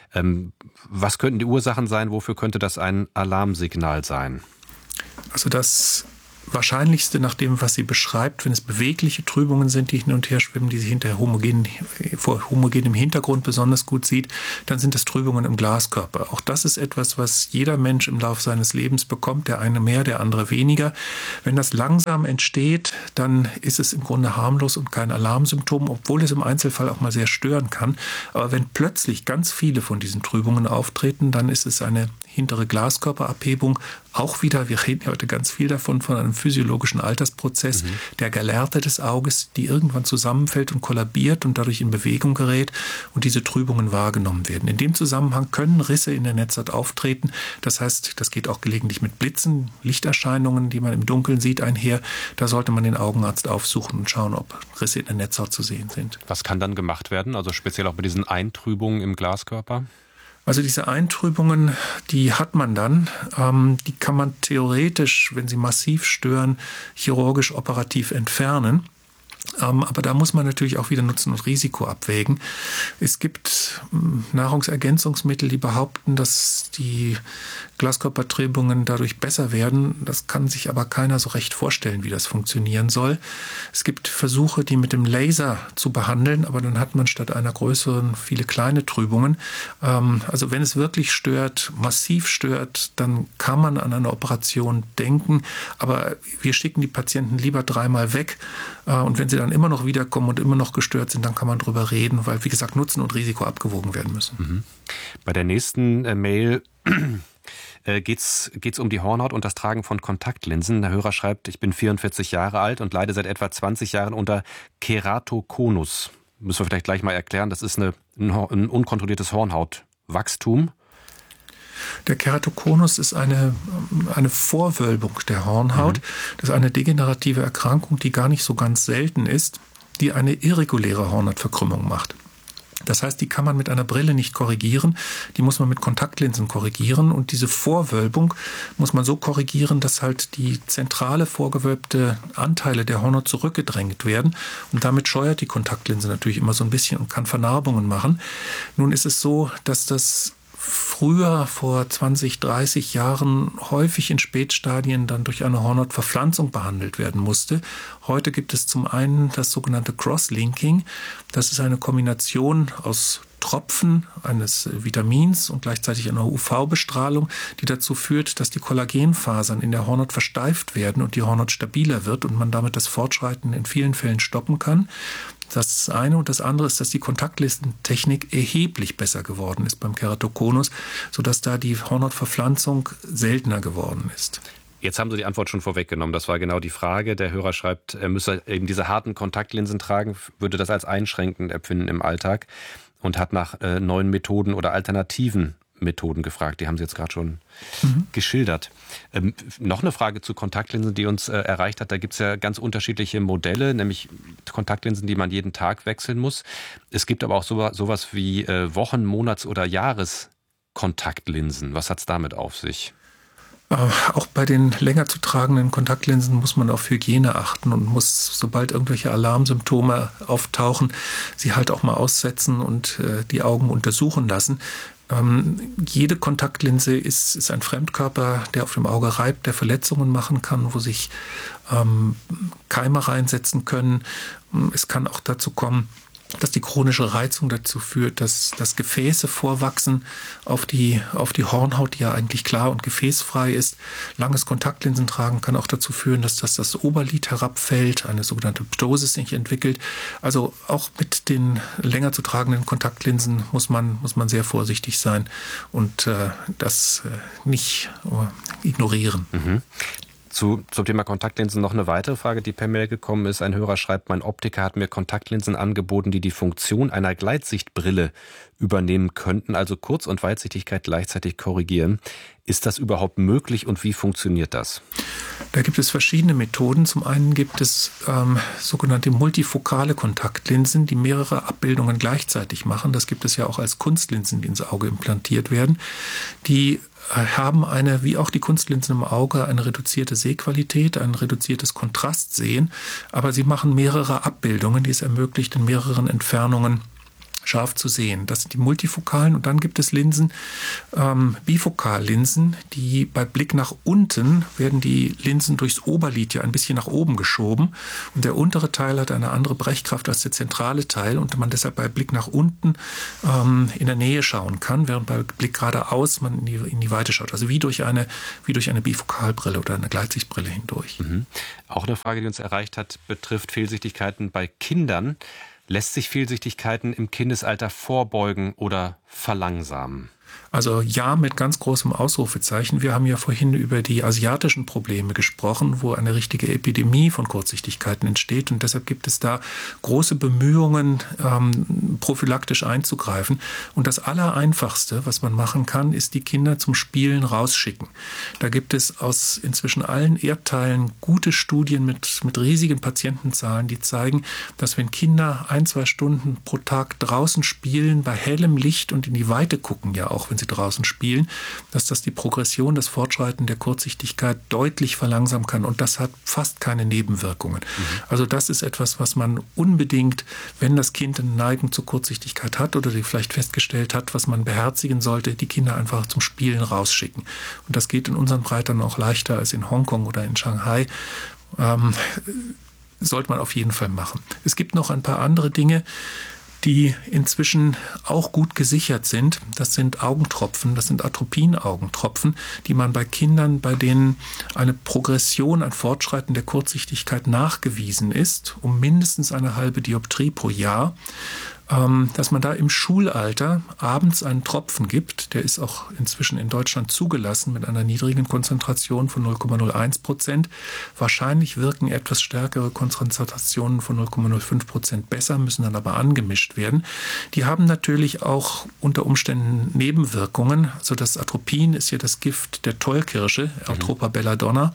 Was könnten die Ursachen sein? Wofür könnte das ein Alarmsignal sein? Also das Wahrscheinlichste nach dem, was sie beschreibt, wenn es bewegliche Trübungen sind, die hin und her schwimmen, die sie hinterher vor homogenem Hintergrund besonders gut sieht, dann sind es Trübungen im Glaskörper. Auch das ist etwas, was jeder Mensch im Laufe seines Lebens bekommt, der eine mehr, der andere weniger. Wenn das langsam entsteht, dann ist es im Grunde harmlos und kein Alarmsymptom, obwohl es im Einzelfall auch mal sehr stören kann. Aber wenn plötzlich ganz viele von diesen Trübungen auftreten, dann ist es eine hintere Glaskörperabhebung. Auch wieder, wir reden heute ganz viel davon, von einem physiologischen Altersprozess der Gelehrte des Auges, die irgendwann zusammenfällt und kollabiert und dadurch in Bewegung gerät und diese Trübungen wahrgenommen werden. In dem Zusammenhang können Risse in der Netzhaut auftreten. Das heißt, das geht auch gelegentlich mit Blitzen, Lichterscheinungen, die man im Dunkeln sieht, einher. Da sollte man den Augenarzt aufsuchen und schauen, ob Risse in der Netzhaut zu sehen sind. Was kann dann gemacht werden? Also speziell auch bei diesen Eintrübungen im Glaskörper? Also diese Eintrübungen, die hat man dann, die kann man theoretisch, wenn sie massiv stören, chirurgisch operativ entfernen. Aber da muss man natürlich auch wieder Nutzen und Risiko abwägen. Es gibt Nahrungsergänzungsmittel, die behaupten, dass die Glaskörpertrübungen dadurch besser werden. Das kann sich aber keiner so recht vorstellen, wie das funktionieren soll. Es gibt Versuche, die mit dem Laser zu behandeln, aber dann hat man statt einer größeren viele kleine Trübungen. Also wenn es wirklich stört, massiv stört, dann kann man an eine Operation denken. Aber wir schicken die Patienten lieber 3-mal weg. Und wenn sie dann immer noch wiederkommen und immer noch gestört sind, dann kann man drüber reden, weil, wie gesagt, Nutzen und Risiko abgewogen werden müssen. Bei der nächsten Mail geht's um die Hornhaut und das Tragen von Kontaktlinsen. Der Hörer schreibt, ich bin 44 Jahre alt und leide seit etwa 20 Jahren unter Keratokonus. Müssen wir vielleicht gleich mal erklären, das ist ein unkontrolliertes Hornhautwachstum. Der Keratokonus ist eine Vorwölbung der Hornhaut. Das ist eine degenerative Erkrankung, die gar nicht so ganz selten ist, die eine irreguläre Hornhautverkrümmung macht. Das heißt, die kann man mit einer Brille nicht korrigieren, die muss man mit Kontaktlinsen korrigieren und diese Vorwölbung muss man so korrigieren, dass halt die zentrale vorgewölbte Anteile der Hornhaut zurückgedrängt werden und damit scheuert die Kontaktlinse natürlich immer so ein bisschen und kann Vernarbungen machen. Nun ist es so, dass das früher, vor 20, 30 Jahren, häufig in Spätstadien dann durch eine Hornhautverpflanzung behandelt werden musste. Heute gibt es zum einen das sogenannte Crosslinking. Das ist eine Kombination aus Tropfen eines Vitamins und gleichzeitig einer UV-Bestrahlung, die dazu führt, dass die Kollagenfasern in der Hornhaut versteift werden und die Hornhaut stabiler wird und man damit das Fortschreiten in vielen Fällen stoppen kann. Das ist das eine. Und das andere ist, dass die Kontaktlistentechnik erheblich besser geworden ist beim Keratokonus, sodass da die Hornhautverpflanzung seltener geworden ist. Jetzt haben Sie die Antwort schon vorweggenommen. Das war genau die Frage. Der Hörer schreibt, er müsse eben diese harten Kontaktlinsen tragen, würde das als einschränkend empfinden im Alltag und hat nach neuen Methoden oder alternativen Methoden gefragt. Die haben Sie jetzt gerade schon geschildert. Noch eine Frage zu Kontaktlinsen, die uns erreicht hat. Da gibt es ja ganz unterschiedliche Modelle, nämlich Kontaktlinsen, die man jeden Tag wechseln muss. Es gibt aber auch sowas wie Wochen-, Monats- oder Jahreskontaktlinsen. Was hat es damit auf sich? Auch bei den länger zu tragenden Kontaktlinsen muss man auf Hygiene achten und muss, sobald irgendwelche Alarmsymptome auftauchen, sie halt auch mal aussetzen und die Augen untersuchen lassen. Jede Kontaktlinse ist ein Fremdkörper, der auf dem Auge reibt, der Verletzungen machen kann, wo sich Keime reinsetzen können. Es kann auch dazu kommen, dass die chronische Reizung dazu führt, dass Gefäße vorwachsen auf die Hornhaut, die ja eigentlich klar und gefäßfrei ist. Langes Kontaktlinsen tragen kann auch dazu führen, dass das Oberlid herabfällt, eine sogenannte Ptosis sich entwickelt. Also auch mit den länger zu tragenden Kontaktlinsen muss man sehr vorsichtig sein und das nicht ignorieren. Mhm. Zum Thema Kontaktlinsen noch eine weitere Frage, die per Mail gekommen ist. Ein Hörer schreibt, mein Optiker hat mir Kontaktlinsen angeboten, die die Funktion einer Gleitsichtbrille übernehmen könnten, also Kurz- und Weitsichtigkeit gleichzeitig korrigieren. Ist das überhaupt möglich und wie funktioniert das? Da gibt es verschiedene Methoden. Zum einen gibt es sogenannte multifokale Kontaktlinsen, die mehrere Abbildungen gleichzeitig machen. Das gibt es ja auch als Kunstlinsen, die ins Auge implantiert werden. Die haben wie auch die Kunstlinsen im Auge, eine reduzierte Sehqualität, ein reduziertes Kontrastsehen, aber sie machen mehrere Abbildungen, die es ermöglicht, in mehreren Entfernungen scharf zu sehen. Das sind die multifokalen und dann gibt es Linsen, Bifokallinsen, die bei Blick nach unten werden die Linsen durchs Oberlid ja ein bisschen nach oben geschoben und der untere Teil hat eine andere Brechkraft als der zentrale Teil und man deshalb bei Blick nach unten in der Nähe schauen kann, während bei Blick geradeaus man in die Weite schaut. Also wie durch eine Bifokalbrille oder eine Gleitsichtbrille hindurch. Mhm. Auch eine Frage, die uns erreicht hat, betrifft Fehlsichtigkeiten bei Kindern. Lässt sich Fehlsichtigkeiten im Kindesalter vorbeugen oder verlangsamen? Also ja, mit ganz großem Ausrufezeichen. Wir haben ja vorhin über die asiatischen Probleme gesprochen, wo eine richtige Epidemie von Kurzsichtigkeiten entsteht. Und deshalb gibt es da große Bemühungen, prophylaktisch einzugreifen. Und das Allereinfachste, was man machen kann, ist die Kinder zum Spielen rausschicken. Da gibt es aus inzwischen allen Erdteilen gute Studien mit riesigen Patientenzahlen, die zeigen, dass wenn Kinder 1-2 Stunden pro Tag draußen spielen, bei hellem Licht und in die Weite gucken, ja auch wenn sie draußen spielen, dass das die Progression, das Fortschreiten der Kurzsichtigkeit deutlich verlangsamen kann. Und das hat fast keine Nebenwirkungen. Also das ist etwas, was man unbedingt, wenn das Kind eine Neigung zur Kurzsichtigkeit hat oder die vielleicht festgestellt hat, was man beherzigen sollte, die Kinder einfach zum Spielen rausschicken. Und das geht in unseren Breiten auch leichter als in Hongkong oder in Shanghai. Sollte man auf jeden Fall machen. Es gibt noch ein paar andere Dinge, die inzwischen auch gut gesichert sind. Das sind Augentropfen, das sind Atropin-Augentropfen, die man bei Kindern, bei denen eine Progression, ein Fortschreiten der Kurzsichtigkeit nachgewiesen ist, um mindestens eine halbe Dioptrie pro Jahr, dass man da im Schulalter abends einen Tropfen gibt, der ist auch inzwischen in Deutschland zugelassen mit einer niedrigen Konzentration von 0,01%. Wahrscheinlich wirken etwas stärkere Konzentrationen von 0,05% besser, müssen dann aber angemischt werden. Die haben natürlich auch unter Umständen Nebenwirkungen. Also das Atropin ist ja das Gift der Tollkirsche, Eutropa belladonna,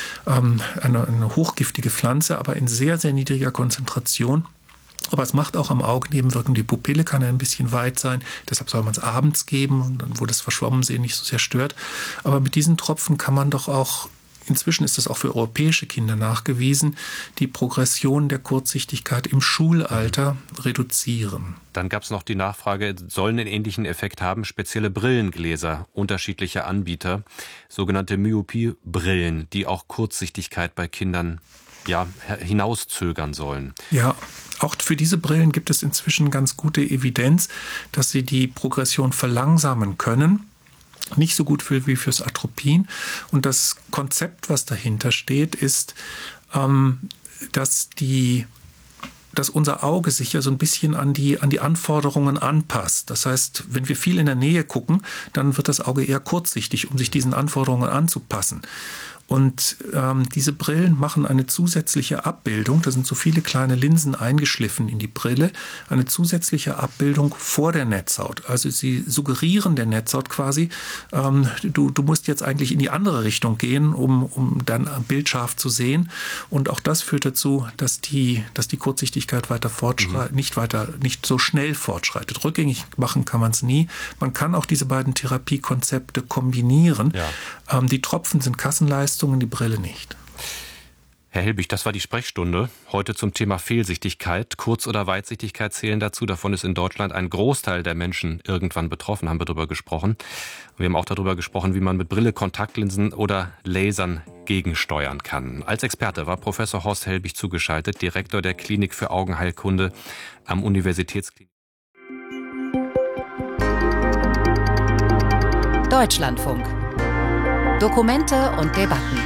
eine hochgiftige Pflanze, aber in sehr, sehr niedriger Konzentration. Aber es macht auch am Auge Nebenwirkungen. Die Pupille kann ein bisschen weit sein. Deshalb soll man es abends geben, wo das Verschwommensehen nicht so sehr stört. Aber mit diesen Tropfen kann man doch auch, inzwischen ist das auch für europäische Kinder nachgewiesen, die Progression der Kurzsichtigkeit im Schulalter reduzieren. Dann gab es noch die Nachfrage, sollen einen ähnlichen Effekt haben, spezielle Brillengläser unterschiedlicher Anbieter, sogenannte Myopie-Brillen, die auch Kurzsichtigkeit bei Kindern hinauszögern sollen. Ja, auch für diese Brillen gibt es inzwischen ganz gute Evidenz, dass sie die Progression verlangsamen können. Nicht so gut wie fürs Atropin. Und das Konzept, was dahinter steht, ist, dass unser Auge sich ja so ein bisschen an die Anforderungen anpasst. Das heißt, wenn wir viel in der Nähe gucken, dann wird das Auge eher kurzsichtig, um sich diesen Anforderungen anzupassen. Und diese Brillen machen eine zusätzliche Abbildung, da sind so viele kleine Linsen eingeschliffen in die Brille, eine zusätzliche Abbildung vor der Netzhaut. Also sie suggerieren der Netzhaut quasi, du musst jetzt eigentlich in die andere Richtung gehen, um dann Bild scharf zu sehen. Und auch das führt dazu, dass die Kurzsichtigkeit weiter nicht so schnell fortschreitet. Rückgängig machen kann man es nie. Man kann auch diese beiden Therapiekonzepte kombinieren. Ja. Die Tropfen sind Kassenleistungen, die Brille nicht. Herr Helbig, das war die Sprechstunde. Heute zum Thema Fehlsichtigkeit. Kurz- oder Weitsichtigkeit zählen dazu. Davon ist in Deutschland ein Großteil der Menschen irgendwann betroffen, haben wir darüber gesprochen. Wir haben auch darüber gesprochen, wie man mit Brille, Kontaktlinsen oder Lasern gegensteuern kann. Als Experte war Professor Horst Helbig zugeschaltet, Direktor der Klinik für Augenheilkunde am Universitätsklinik. Deutschlandfunk. Dokumente und Debatten.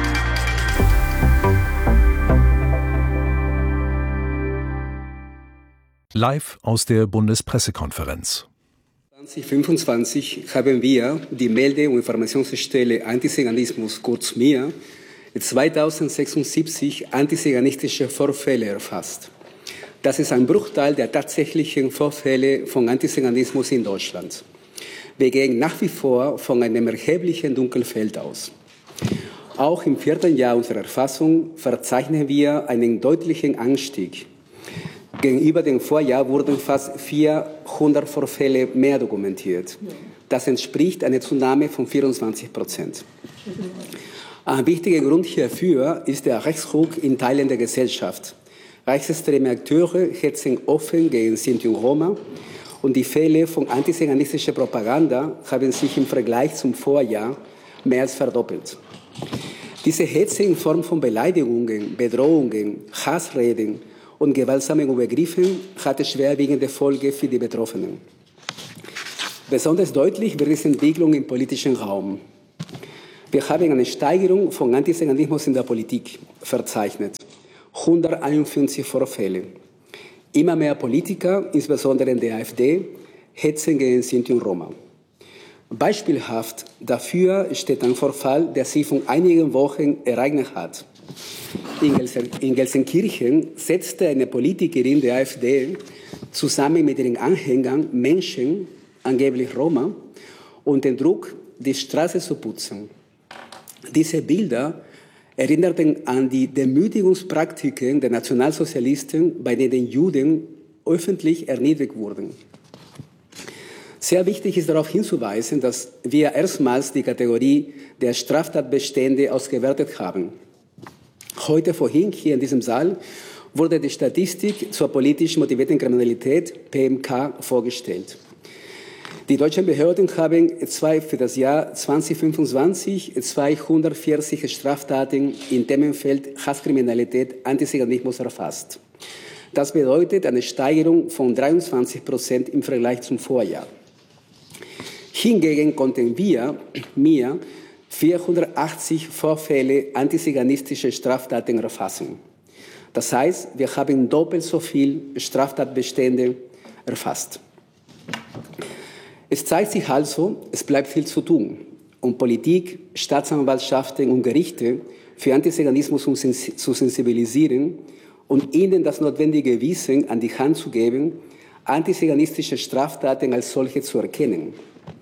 Live aus der Bundespressekonferenz. 2025 haben wir, die Melde- und Informationsstelle Antiziganismus, kurz MIA, 2076 antiziganistische Vorfälle erfasst. Das ist ein Bruchteil der tatsächlichen Vorfälle von Antiziganismus in Deutschland. Wir gehen nach wie vor von einem erheblichen Dunkelfeld aus. Auch im 4. Jahr unserer Erfassung verzeichnen wir einen deutlichen Anstieg. Gegenüber dem Vorjahr wurden fast 400 Vorfälle mehr dokumentiert. Das entspricht einer Zunahme von 24%. Ein wichtiger Grund hierfür ist der Rechtsruck in Teilen der Gesellschaft. Rechtsextreme Akteure hetzen offen gegen Sinti und Roma und die Fälle von antiziganistischer Propaganda haben sich im Vergleich zum Vorjahr mehr als verdoppelt. Diese Hetze in Form von Beleidigungen, Bedrohungen, Hassreden und gewaltsamen Übergriffen hatte schwerwiegende Folgen für die Betroffenen. Besonders deutlich wird diese Entwicklung im politischen Raum. Wir haben eine Steigerung von Antiziganismus in der Politik verzeichnet. 151 Vorfälle. Immer mehr Politiker, insbesondere in der AfD, hetzen gegen Sinti und Roma. Beispielhaft dafür steht ein Vorfall, der sich vor einigen Wochen ereignet hat. In Gelsenkirchen setzte eine Politikerin der AfD zusammen mit ihren Anhängern Menschen, angeblich Roma, unter Druck, die Straße zu putzen. Diese Bilder erinnerten an die Demütigungspraktiken der Nationalsozialisten, bei denen Juden öffentlich erniedrigt wurden. Sehr wichtig ist darauf hinzuweisen, dass wir erstmals die Kategorie der Straftatbestände ausgewertet haben. Heute vorhin hier in diesem Saal wurde die Statistik zur politisch motivierten Kriminalität, PMK, vorgestellt. Die deutschen Behörden haben für das Jahr 2025 240 Straftaten im Themenfeld Hasskriminalität, Antiziganismus erfasst. Das bedeutet eine Steigerung von 23% im Vergleich zum Vorjahr. Hingegen konnten wir, MIA, 480 Vorfälle antiziganistische Straftaten erfassen. Das heißt, wir haben doppelt so viel Straftatbestände erfasst. Es zeigt sich also, es bleibt viel zu tun, um Politik, Staatsanwaltschaften und Gerichte für Antiziganismus zu sensibilisieren und ihnen das notwendige Wissen an die Hand zu geben, antiziganistische Straftaten als solche zu erkennen.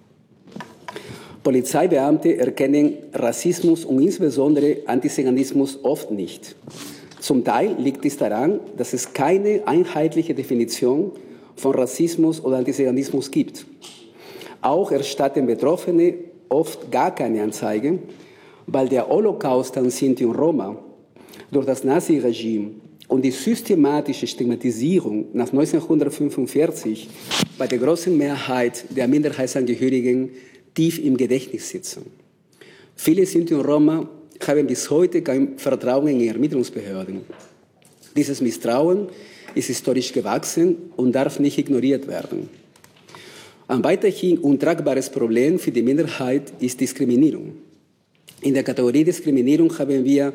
Polizeibeamte erkennen Rassismus und insbesondere Antiziganismus oft nicht. Zum Teil liegt es daran, dass es keine einheitliche Definition von Rassismus oder Antiziganismus gibt. Auch erstatten Betroffene oft gar keine Anzeige, weil der Holocaust an Sinti und Roma durch das Naziregime und die systematische Stigmatisierung nach 1945 bei der großen Mehrheit der Minderheitsangehörigen tief im Gedächtnis sitzen. Viele Sinti und Roma haben bis heute kein Vertrauen in ihre Ermittlungsbehörden. Dieses Misstrauen ist historisch gewachsen und darf nicht ignoriert werden. Ein weiterhin untragbares Problem für die Minderheit ist Diskriminierung. In der Kategorie Diskriminierung haben wir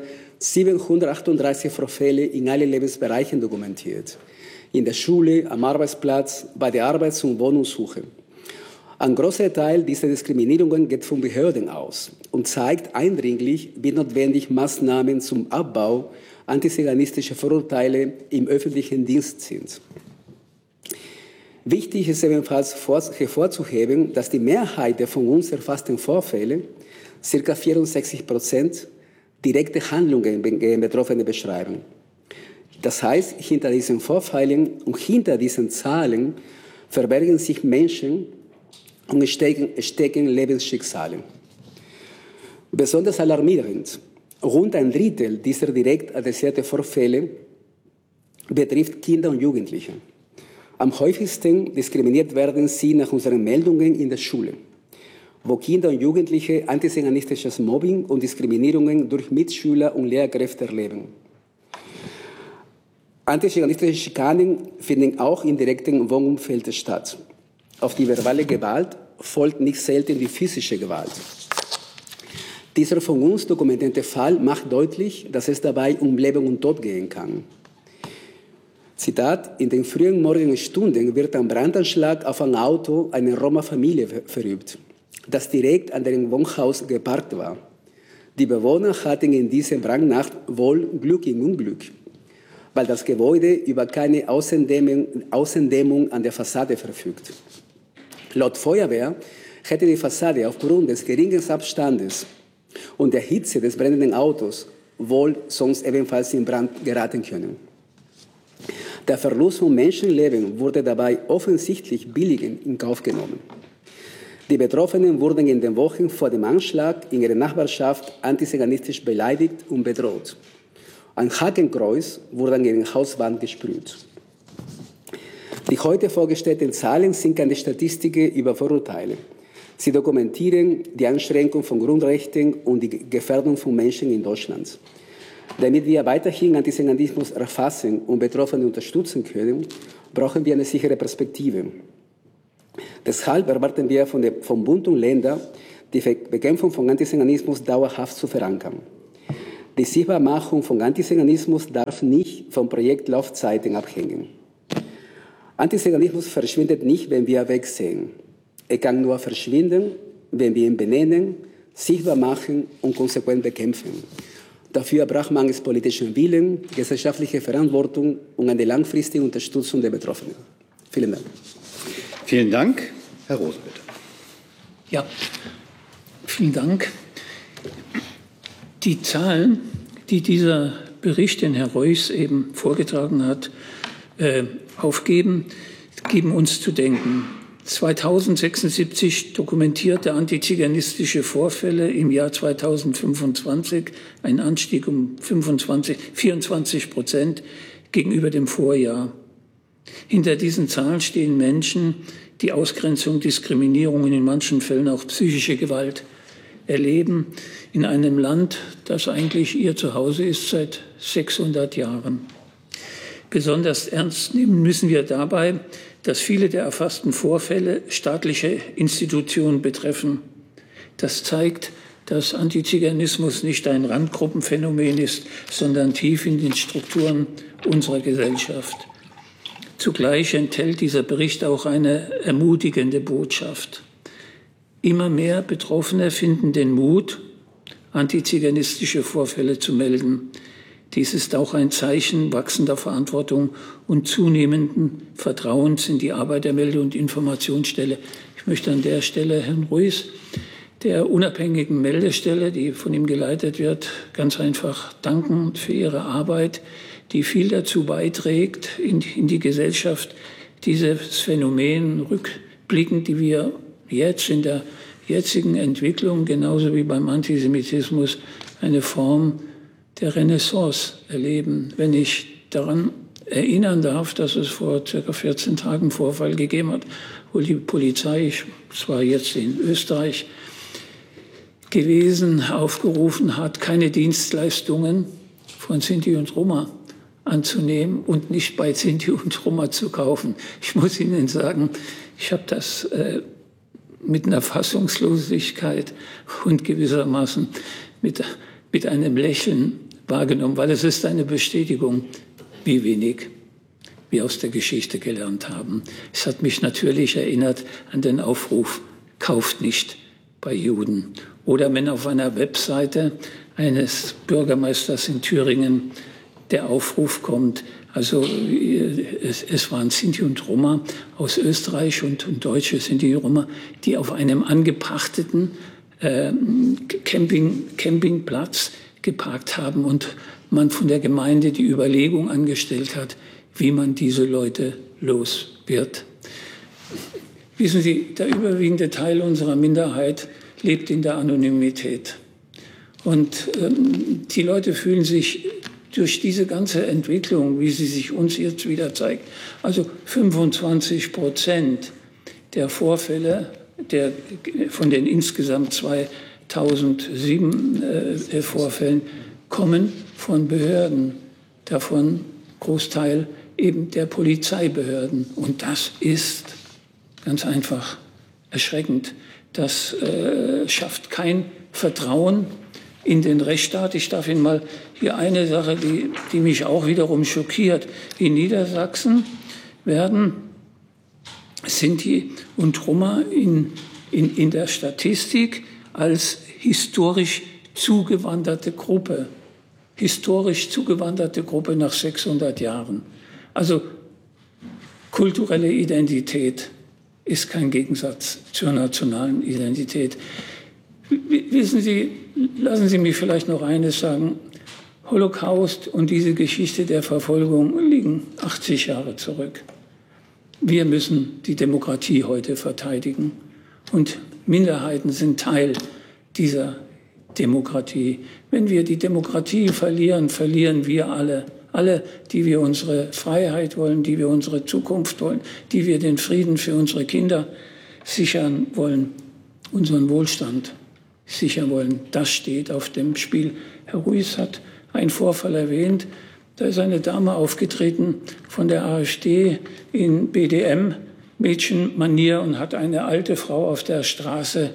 738 Vorfälle in allen Lebensbereichen dokumentiert. In der Schule, am Arbeitsplatz, bei der Arbeits- und Wohnungssuche. Ein großer Teil dieser Diskriminierungen geht von Behörden aus und zeigt eindringlich, wie notwendig Maßnahmen zum Abbau antiziganistischer Vorurteile im öffentlichen Dienst sind. Wichtig ist ebenfalls hervorzuheben, dass die Mehrheit der von uns erfassten Vorfälle, ca. 64%, direkte Handlungen gegen Betroffene beschreiben. Das heißt, hinter diesen Vorfällen und hinter diesen Zahlen verbergen sich Menschen und stecken Lebensschicksale. Besonders alarmierend, rund ein Drittel dieser direkt adressierten Vorfälle betrifft Kinder und Jugendliche. Am häufigsten diskriminiert werden sie nach unseren Meldungen in der Schule. wo Kinder und Jugendliche antisemitisches Mobbing und Diskriminierungen durch Mitschüler und Lehrkräfte erleben. Antisemitische Schikanen finden auch im direkten Wohnumfeld statt. Auf die verbale Gewalt folgt nicht selten die physische Gewalt. Dieser von uns dokumentierte Fall macht deutlich, dass es dabei um Leben und Tod gehen kann. Zitat: In den frühen Morgenstunden wird ein Brandanschlag auf ein Auto einer Roma-Familie verübt, das direkt an deren Wohnhaus geparkt war. Die Bewohner hatten in dieser Brandnacht wohl Glück im Unglück, weil das Gebäude über keine Außendämmung an der Fassade verfügt. Laut Feuerwehr hätte die Fassade aufgrund des geringen Abstandes und der Hitze des brennenden Autos wohl sonst ebenfalls in Brand geraten können. Der Verlust von Menschenleben wurde dabei offensichtlich billigend in Kauf genommen. Die Betroffenen wurden in den Wochen vor dem Anschlag in ihrer Nachbarschaft antisemitisch beleidigt und bedroht. Ein Hakenkreuz wurde an ihre Hauswand gesprüht. Die heute vorgestellten Zahlen sind keine Statistiken über Vorurteile. Sie dokumentieren die Einschränkung von Grundrechten und die Gefährdung von Menschen in Deutschland. Damit wir weiterhin Antisemitismus erfassen und Betroffene unterstützen können, brauchen wir eine sichere Perspektive. Deshalb erwarten wir vom Bund und Ländern, die Bekämpfung von Antisemitismus dauerhaft zu verankern. Die Sichtbarmachung von Antisemitismus darf nicht von Projektlaufzeiten abhängen. Antisemitismus verschwindet nicht, wenn wir wegsehen. Er kann nur verschwinden, wenn wir ihn benennen, sichtbar machen und konsequent bekämpfen. Dafür braucht man es politischen Willen, gesellschaftliche Verantwortung und eine langfristige Unterstützung der Betroffenen. Vielen Dank. Vielen Dank. Herr Rosen, bitte. Ja, vielen Dank. Die Zahlen, die dieser Bericht, den Herr Reuß eben vorgetragen hat, aufgeben, geben uns zu denken. 2076 dokumentierte antiziganistische Vorfälle, im Jahr 2025 ein Anstieg um 24% gegenüber dem Vorjahr. Hinter diesen Zahlen stehen Menschen, die Ausgrenzung, Diskriminierung und in manchen Fällen auch psychische Gewalt erleben, in einem Land, das eigentlich ihr Zuhause ist seit 600 Jahren. Besonders ernst nehmen müssen wir dabei, dass viele der erfassten Vorfälle staatliche Institutionen betreffen. Das zeigt, dass Antiziganismus nicht ein Randgruppenphänomen ist, sondern tief in den Strukturen unserer Gesellschaft. Zugleich enthält dieser Bericht auch eine ermutigende Botschaft. Immer mehr Betroffene finden den Mut, antiziganistische Vorfälle zu melden. Dies ist auch ein Zeichen wachsender Verantwortung und zunehmenden Vertrauens in die Arbeit der Melde- und Informationsstelle. Ich möchte an der Stelle Herrn Reuß, der unabhängigen Meldestelle, die von ihm geleitet wird, ganz einfach danken für ihre Arbeit, die viel dazu beiträgt, in die Gesellschaft dieses Phänomen rückblickend, die wir jetzt in der jetzigen Entwicklung, genauso wie beim Antisemitismus, eine Form der Renaissance erleben. Wenn ich daran erinnern darf, dass es vor ca. 14 Tagen einen Vorfall gegeben hat, wo die Polizei, es war jetzt in Österreich gewesen, aufgerufen hat, keine Dienstleistungen von Sinti und Roma anzunehmen und nicht bei Sinti und Roma zu kaufen. Ich muss Ihnen sagen, ich habe das mit einer Fassungslosigkeit und gewissermaßen mit einem Lächeln wahrgenommen, weil es ist eine Bestätigung, wie wenig wir aus der Geschichte gelernt haben. Es hat mich natürlich erinnert an den Aufruf, kauft nicht bei Juden. Oder wenn auf einer Webseite eines Bürgermeisters in Thüringen der Aufruf kommt, also es waren Sinti und Roma aus Österreich und deutsche Sinti und Roma, die auf einem angepachteten Campingplatz geparkt haben und man von der Gemeinde die Überlegung angestellt hat, wie man diese Leute los wird. Wissen Sie, der überwiegende Teil unserer Minderheit lebt in der Anonymität. Und die Leute fühlen sich durch diese ganze Entwicklung, wie sie sich uns jetzt wieder zeigt, also 25% der Vorfälle von den insgesamt 2007 Vorfällen kommen von Behörden, davon Großteil eben der Polizeibehörden. Und das ist ganz einfach erschreckend. Das schafft kein Vertrauen in den Rechtsstaat. Ich darf Ihnen mal hier eine Sache, die mich auch wiederum schockiert. In Niedersachsen werden Sinti und Roma in der Statistik als historisch zugewanderte Gruppe nach 600 Jahren. Also kulturelle Identität ist kein Gegensatz zur nationalen Identität. Wissen Sie, lassen Sie mich vielleicht noch eines sagen. Holocaust und diese Geschichte der Verfolgung liegen 80 Jahre zurück. Wir müssen die Demokratie heute verteidigen. Und Minderheiten sind Teil dieser Demokratie. Wenn wir die Demokratie verlieren, verlieren wir alle. Alle, die wir unsere Freiheit wollen, die wir unsere Zukunft wollen, die wir den Frieden für unsere Kinder sichern wollen, unseren Wohlstand sichern wollen. Das steht auf dem Spiel. Herr Ruiz hat einen Vorfall erwähnt. Da ist eine Dame aufgetreten von der AfD in BDM-Mädchenmanier und hat eine alte Frau auf der Straße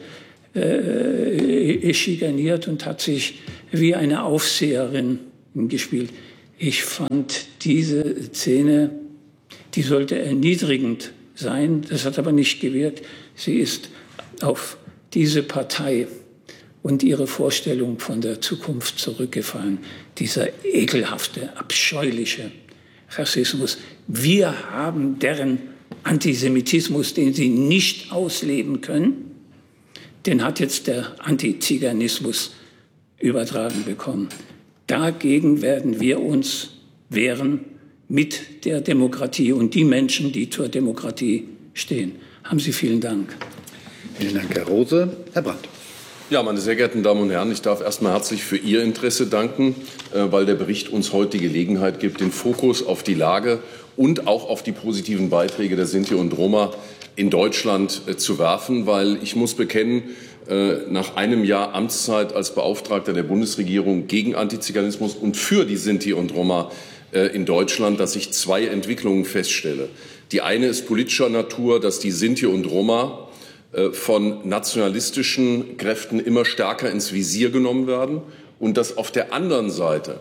schikaniert und hat sich wie eine Aufseherin gespielt. Ich fand diese Szene, die sollte erniedrigend sein. Das hat aber nicht gewirkt. Sie ist auf diese Partei und ihre Vorstellung von der Zukunft zurückgefallen. Dieser ekelhafte, abscheuliche Rassismus. Wir haben deren Antisemitismus, den sie nicht ausleben können, den hat jetzt der Antiziganismus übertragen bekommen. Dagegen werden wir uns wehren mit der Demokratie und die Menschen, die zur Demokratie stehen. Haben Sie vielen Dank. Vielen Dank, Herr Rose. Herr Brandt. Ja, meine sehr geehrten Damen und Herren, ich darf erst mal herzlich für Ihr Interesse danken, weil der Bericht uns heute die Gelegenheit gibt, den Fokus auf die Lage und auch auf die positiven Beiträge der Sinti und Roma in Deutschland zu werfen, weil ich muss bekennen, nach einem Jahr Amtszeit als Beauftragter der Bundesregierung gegen Antiziganismus und für die Sinti und Roma in Deutschland, dass ich zwei Entwicklungen feststelle. Die eine ist politischer Natur, dass die Sinti und Roma von nationalistischen Kräften immer stärker ins Visier genommen werden und dass auf der anderen Seite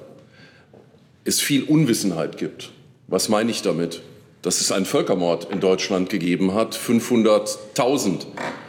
es viel Unwissenheit gibt. Was meine ich damit? Dass es einen Völkermord in Deutschland gegeben hat, 500.000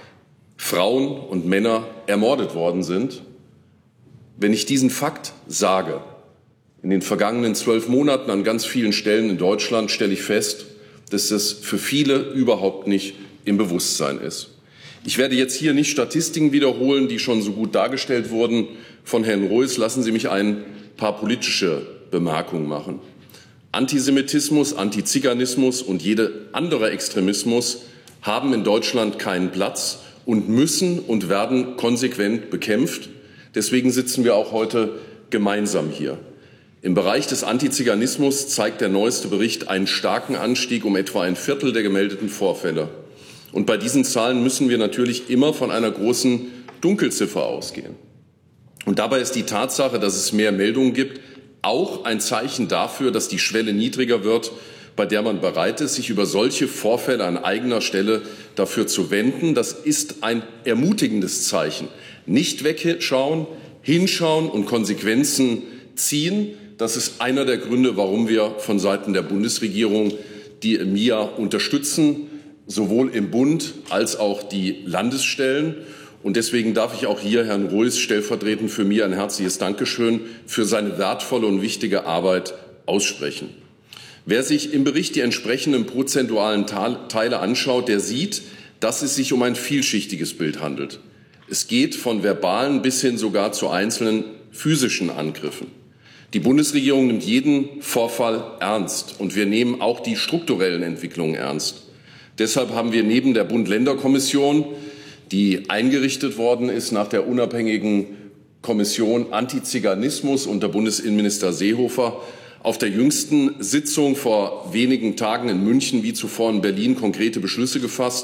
Frauen und Männer ermordet worden sind. Wenn ich diesen Fakt sage, in den vergangenen 12 Monaten an ganz vielen Stellen in Deutschland, stelle ich fest, dass das für viele überhaupt nicht im Bewusstsein ist. Ich werde jetzt hier nicht Statistiken wiederholen, die schon so gut dargestellt wurden von Herrn Roes. Lassen Sie mich ein paar politische Bemerkungen machen. Antisemitismus, Antiziganismus und jeder andere Extremismus haben in Deutschland keinen Platz und müssen und werden konsequent bekämpft. Deswegen sitzen wir auch heute gemeinsam hier. Im Bereich des Antiziganismus zeigt der neueste Bericht einen starken Anstieg um etwa ein Viertel der gemeldeten Vorfälle. Und bei diesen Zahlen müssen wir natürlich immer von einer großen Dunkelziffer ausgehen. Und dabei ist die Tatsache, dass es mehr Meldungen gibt, auch ein Zeichen dafür, dass die Schwelle niedriger wird, bei der man bereit ist, sich über solche Vorfälle an eigener Stelle dafür zu wenden. Das ist ein ermutigendes Zeichen. Nicht wegschauen, hinschauen und Konsequenzen ziehen. Das ist einer der Gründe, warum wir von Seiten der Bundesregierung die MIA unterstützen, sowohl im Bund als auch die Landesstellen. Und deswegen darf ich auch hier Herrn Roes stellvertretend für mich ein herzliches Dankeschön für seine wertvolle und wichtige Arbeit aussprechen. Wer sich im Bericht die entsprechenden prozentualen Teile anschaut, der sieht, dass es sich um ein vielschichtiges Bild handelt. Es geht von verbalen bis hin sogar zu einzelnen physischen Angriffen. Die Bundesregierung nimmt jeden Vorfall ernst und wir nehmen auch die strukturellen Entwicklungen ernst. Deshalb haben wir neben der Bund-Länder-Kommission, die eingerichtet worden ist nach der unabhängigen Kommission Antiziganismus unter Bundesinnenminister Seehofer, auf der jüngsten Sitzung vor wenigen Tagen in München wie zuvor in Berlin konkrete Beschlüsse gefasst.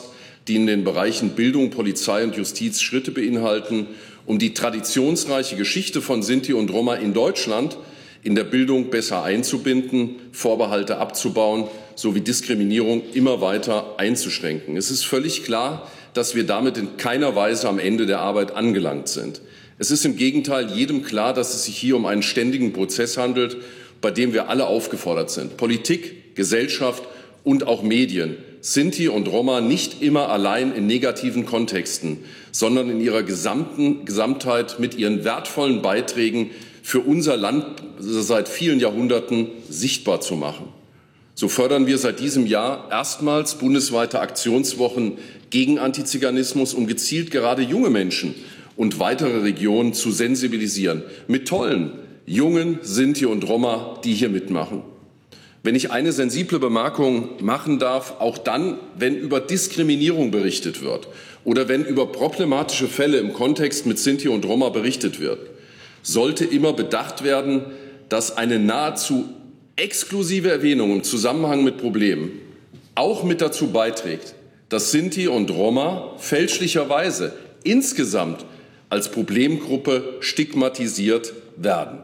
die in den Bereichen Bildung, Polizei und Justiz Schritte beinhalten, um die traditionsreiche Geschichte von Sinti und Roma in Deutschland in der Bildung besser einzubinden, Vorbehalte abzubauen sowie Diskriminierung immer weiter einzuschränken. Es ist völlig klar, dass wir damit in keiner Weise am Ende der Arbeit angelangt sind. Es ist im Gegenteil jedem klar, dass es sich hier um einen ständigen Prozess handelt, bei dem wir alle aufgefordert sind. Politik, Gesellschaft und auch Medien, Sinti und Roma nicht immer allein in negativen Kontexten, sondern in ihrer Gesamtheit mit ihren wertvollen Beiträgen für unser Land seit vielen Jahrhunderten sichtbar zu machen. So fördern wir seit diesem Jahr erstmals bundesweite Aktionswochen gegen Antiziganismus, um gezielt gerade junge Menschen und weitere Regionen zu sensibilisieren. Mit tollen, jungen Sinti und Roma, die hier mitmachen. Wenn ich eine sensible Bemerkung machen darf, auch dann, wenn über Diskriminierung berichtet wird oder wenn über problematische Fälle im Kontext mit Sinti und Roma berichtet wird, sollte immer bedacht werden, dass eine nahezu exklusive Erwähnung im Zusammenhang mit Problemen auch mit dazu beiträgt, dass Sinti und Roma fälschlicherweise insgesamt als Problemgruppe stigmatisiert werden.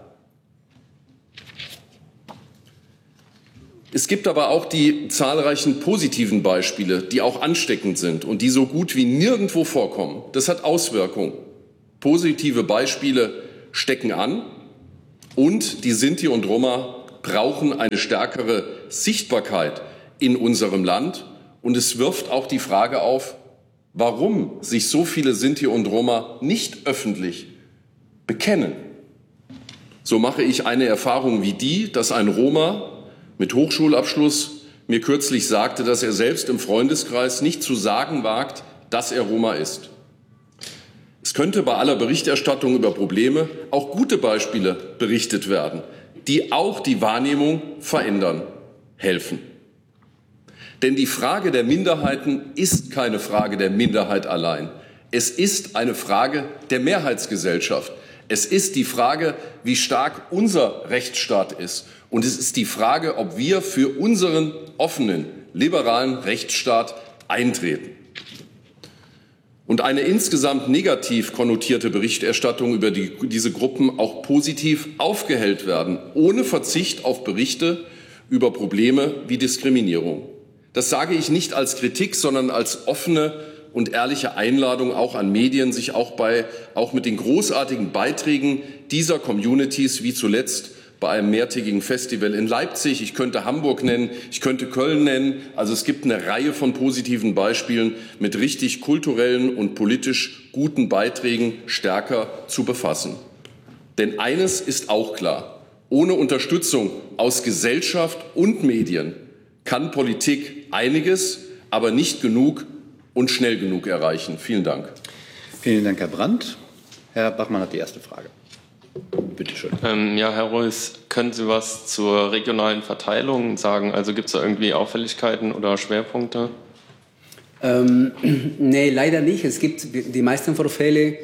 Es gibt aber auch die zahlreichen positiven Beispiele, die auch ansteckend sind und die so gut wie nirgendwo vorkommen. Das hat Auswirkungen. Positive Beispiele stecken an und die Sinti und Roma brauchen eine stärkere Sichtbarkeit in unserem Land. Und es wirft auch die Frage auf, warum sich so viele Sinti und Roma nicht öffentlich bekennen. So mache ich eine Erfahrung wie die, dass ein Roma mit Hochschulabschluss mir kürzlich sagte, dass er selbst im Freundeskreis nicht zu sagen wagt, dass er Roma ist. Es könnte bei aller Berichterstattung über Probleme auch gute Beispiele berichtet werden, die auch die Wahrnehmung verändern, helfen. Denn die Frage der Minderheiten ist keine Frage der Minderheit allein. Es ist eine Frage der Mehrheitsgesellschaft. Es ist die Frage, wie stark unser Rechtsstaat ist. Und es ist die Frage, ob wir für unseren offenen, liberalen Rechtsstaat eintreten. Und eine insgesamt negativ konnotierte Berichterstattung über diese Gruppen auch positiv aufgehellt werden, ohne Verzicht auf Berichte über Probleme wie Diskriminierung. Das sage ich nicht als Kritik, sondern als offene und ehrliche Einladung auch an Medien, sich auch mit den großartigen Beiträgen dieser Communities wie zuletzt bei einem mehrtägigen Festival in Leipzig, ich könnte Hamburg nennen, ich könnte Köln nennen. Also es gibt eine Reihe von positiven Beispielen mit richtig kulturellen und politisch guten Beiträgen stärker zu befassen. Denn eines ist auch klar, ohne Unterstützung aus Gesellschaft und Medien kann Politik einiges, aber nicht genug und schnell genug erreichen. Vielen Dank. Vielen Dank, Herr Brandt. Herr Bachmann hat die erste Frage. Bitte schön. Ja, Herr Roes, können Sie was zur regionalen Verteilung sagen? Also gibt es da irgendwie Auffälligkeiten oder Schwerpunkte? Nee, leider nicht. Es gibt die meisten Vorfälle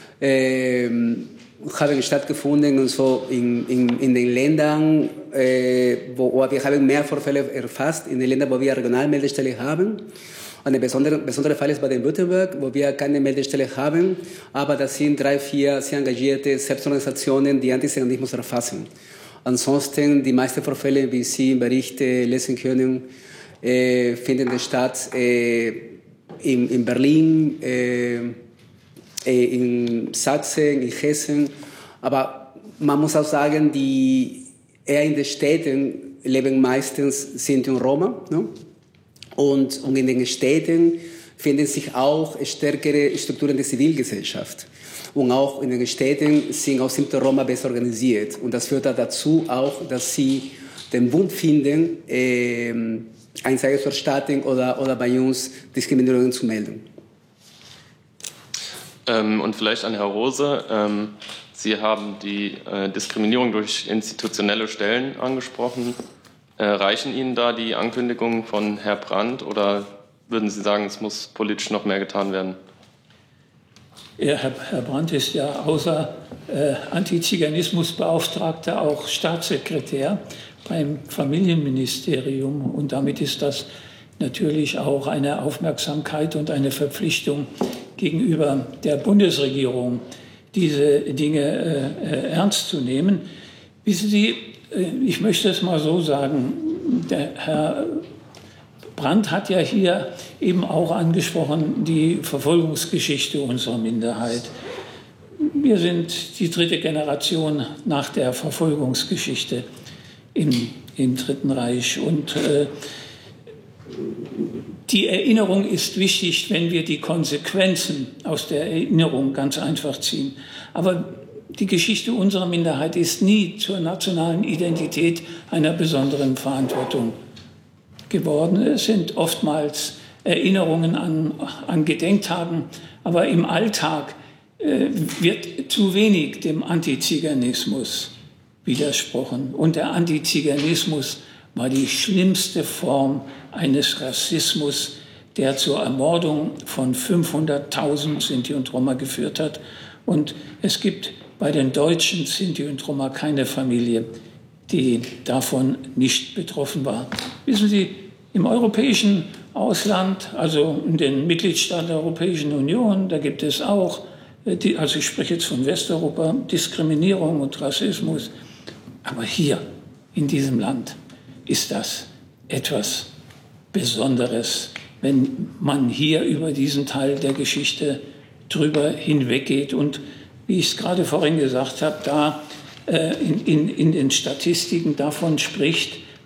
haben stattgefunden und so in den Ländern, wo wir haben mehr Vorfälle erfasst, in den Ländern, wo wir Regionalmeldestelle haben. Ein besonderer Fall ist Baden-Württemberg, wo wir keine Meldestelle haben, aber das sind 3, 4 sehr engagierte Selbstorganisationen, die Antisemitismus erfassen. Ansonsten, die meisten Vorfälle, wie Sie im Bericht lesen können, finden statt in Berlin, in Sachsen, in Hessen. Aber man muss auch sagen, die eher in den Städten leben meistens Sinti und Roma. Ne? Und in den Städten finden sich auch stärkere Strukturen der Zivilgesellschaft. Und auch in den Städten sind auch Sinti und Roma besser organisiert. Und das führt dazu auch, dass sie den Wunsch finden, Anzeige zu erstatten oder bei uns Diskriminierungen zu melden. Und vielleicht an Herr Rose. Sie haben die Diskriminierung durch institutionelle Stellen angesprochen. Reichen Ihnen da die Ankündigungen von Herrn Brandt oder würden Sie sagen, es muss politisch noch mehr getan werden? Ja, Herr Brandt ist ja außer Antiziganismusbeauftragter auch Staatssekretär beim Familienministerium und damit ist das natürlich auch eine Aufmerksamkeit und eine Verpflichtung gegenüber der Bundesregierung, diese Dinge ernst zu nehmen. Wissen Sie, ich möchte es mal so sagen, der Herr Brandt hat ja hier eben auch angesprochen die Verfolgungsgeschichte unserer Minderheit. Wir sind die 3. Generation nach der Verfolgungsgeschichte im Dritten Reich. Und die Erinnerung ist wichtig, wenn wir die Konsequenzen aus der Erinnerung ganz einfach ziehen. Aber die Geschichte unserer Minderheit ist nie zur nationalen Identität einer besonderen Verantwortung geworden. Es sind oftmals Erinnerungen an Gedenktagen, aber im Alltag wird zu wenig dem Antiziganismus widersprochen. Und der Antiziganismus war die schlimmste Form eines Rassismus, der zur Ermordung von 500.000 Sinti und Roma geführt hat. Und es gibt bei den deutschen Sinti und Roma keine Familie, die davon nicht betroffen war. Wissen Sie, im europäischen Ausland, also in den Mitgliedstaaten der Europäischen Union, da gibt es auch, also ich spreche jetzt von Westeuropa, Diskriminierung und Rassismus. Aber hier, in diesem Land, ist das etwas Besonderes, wenn man hier über diesen Teil der Geschichte drüber hinweggeht. Und wie ich es gerade vorhin gesagt habe, da in den Statistiken davon spricht,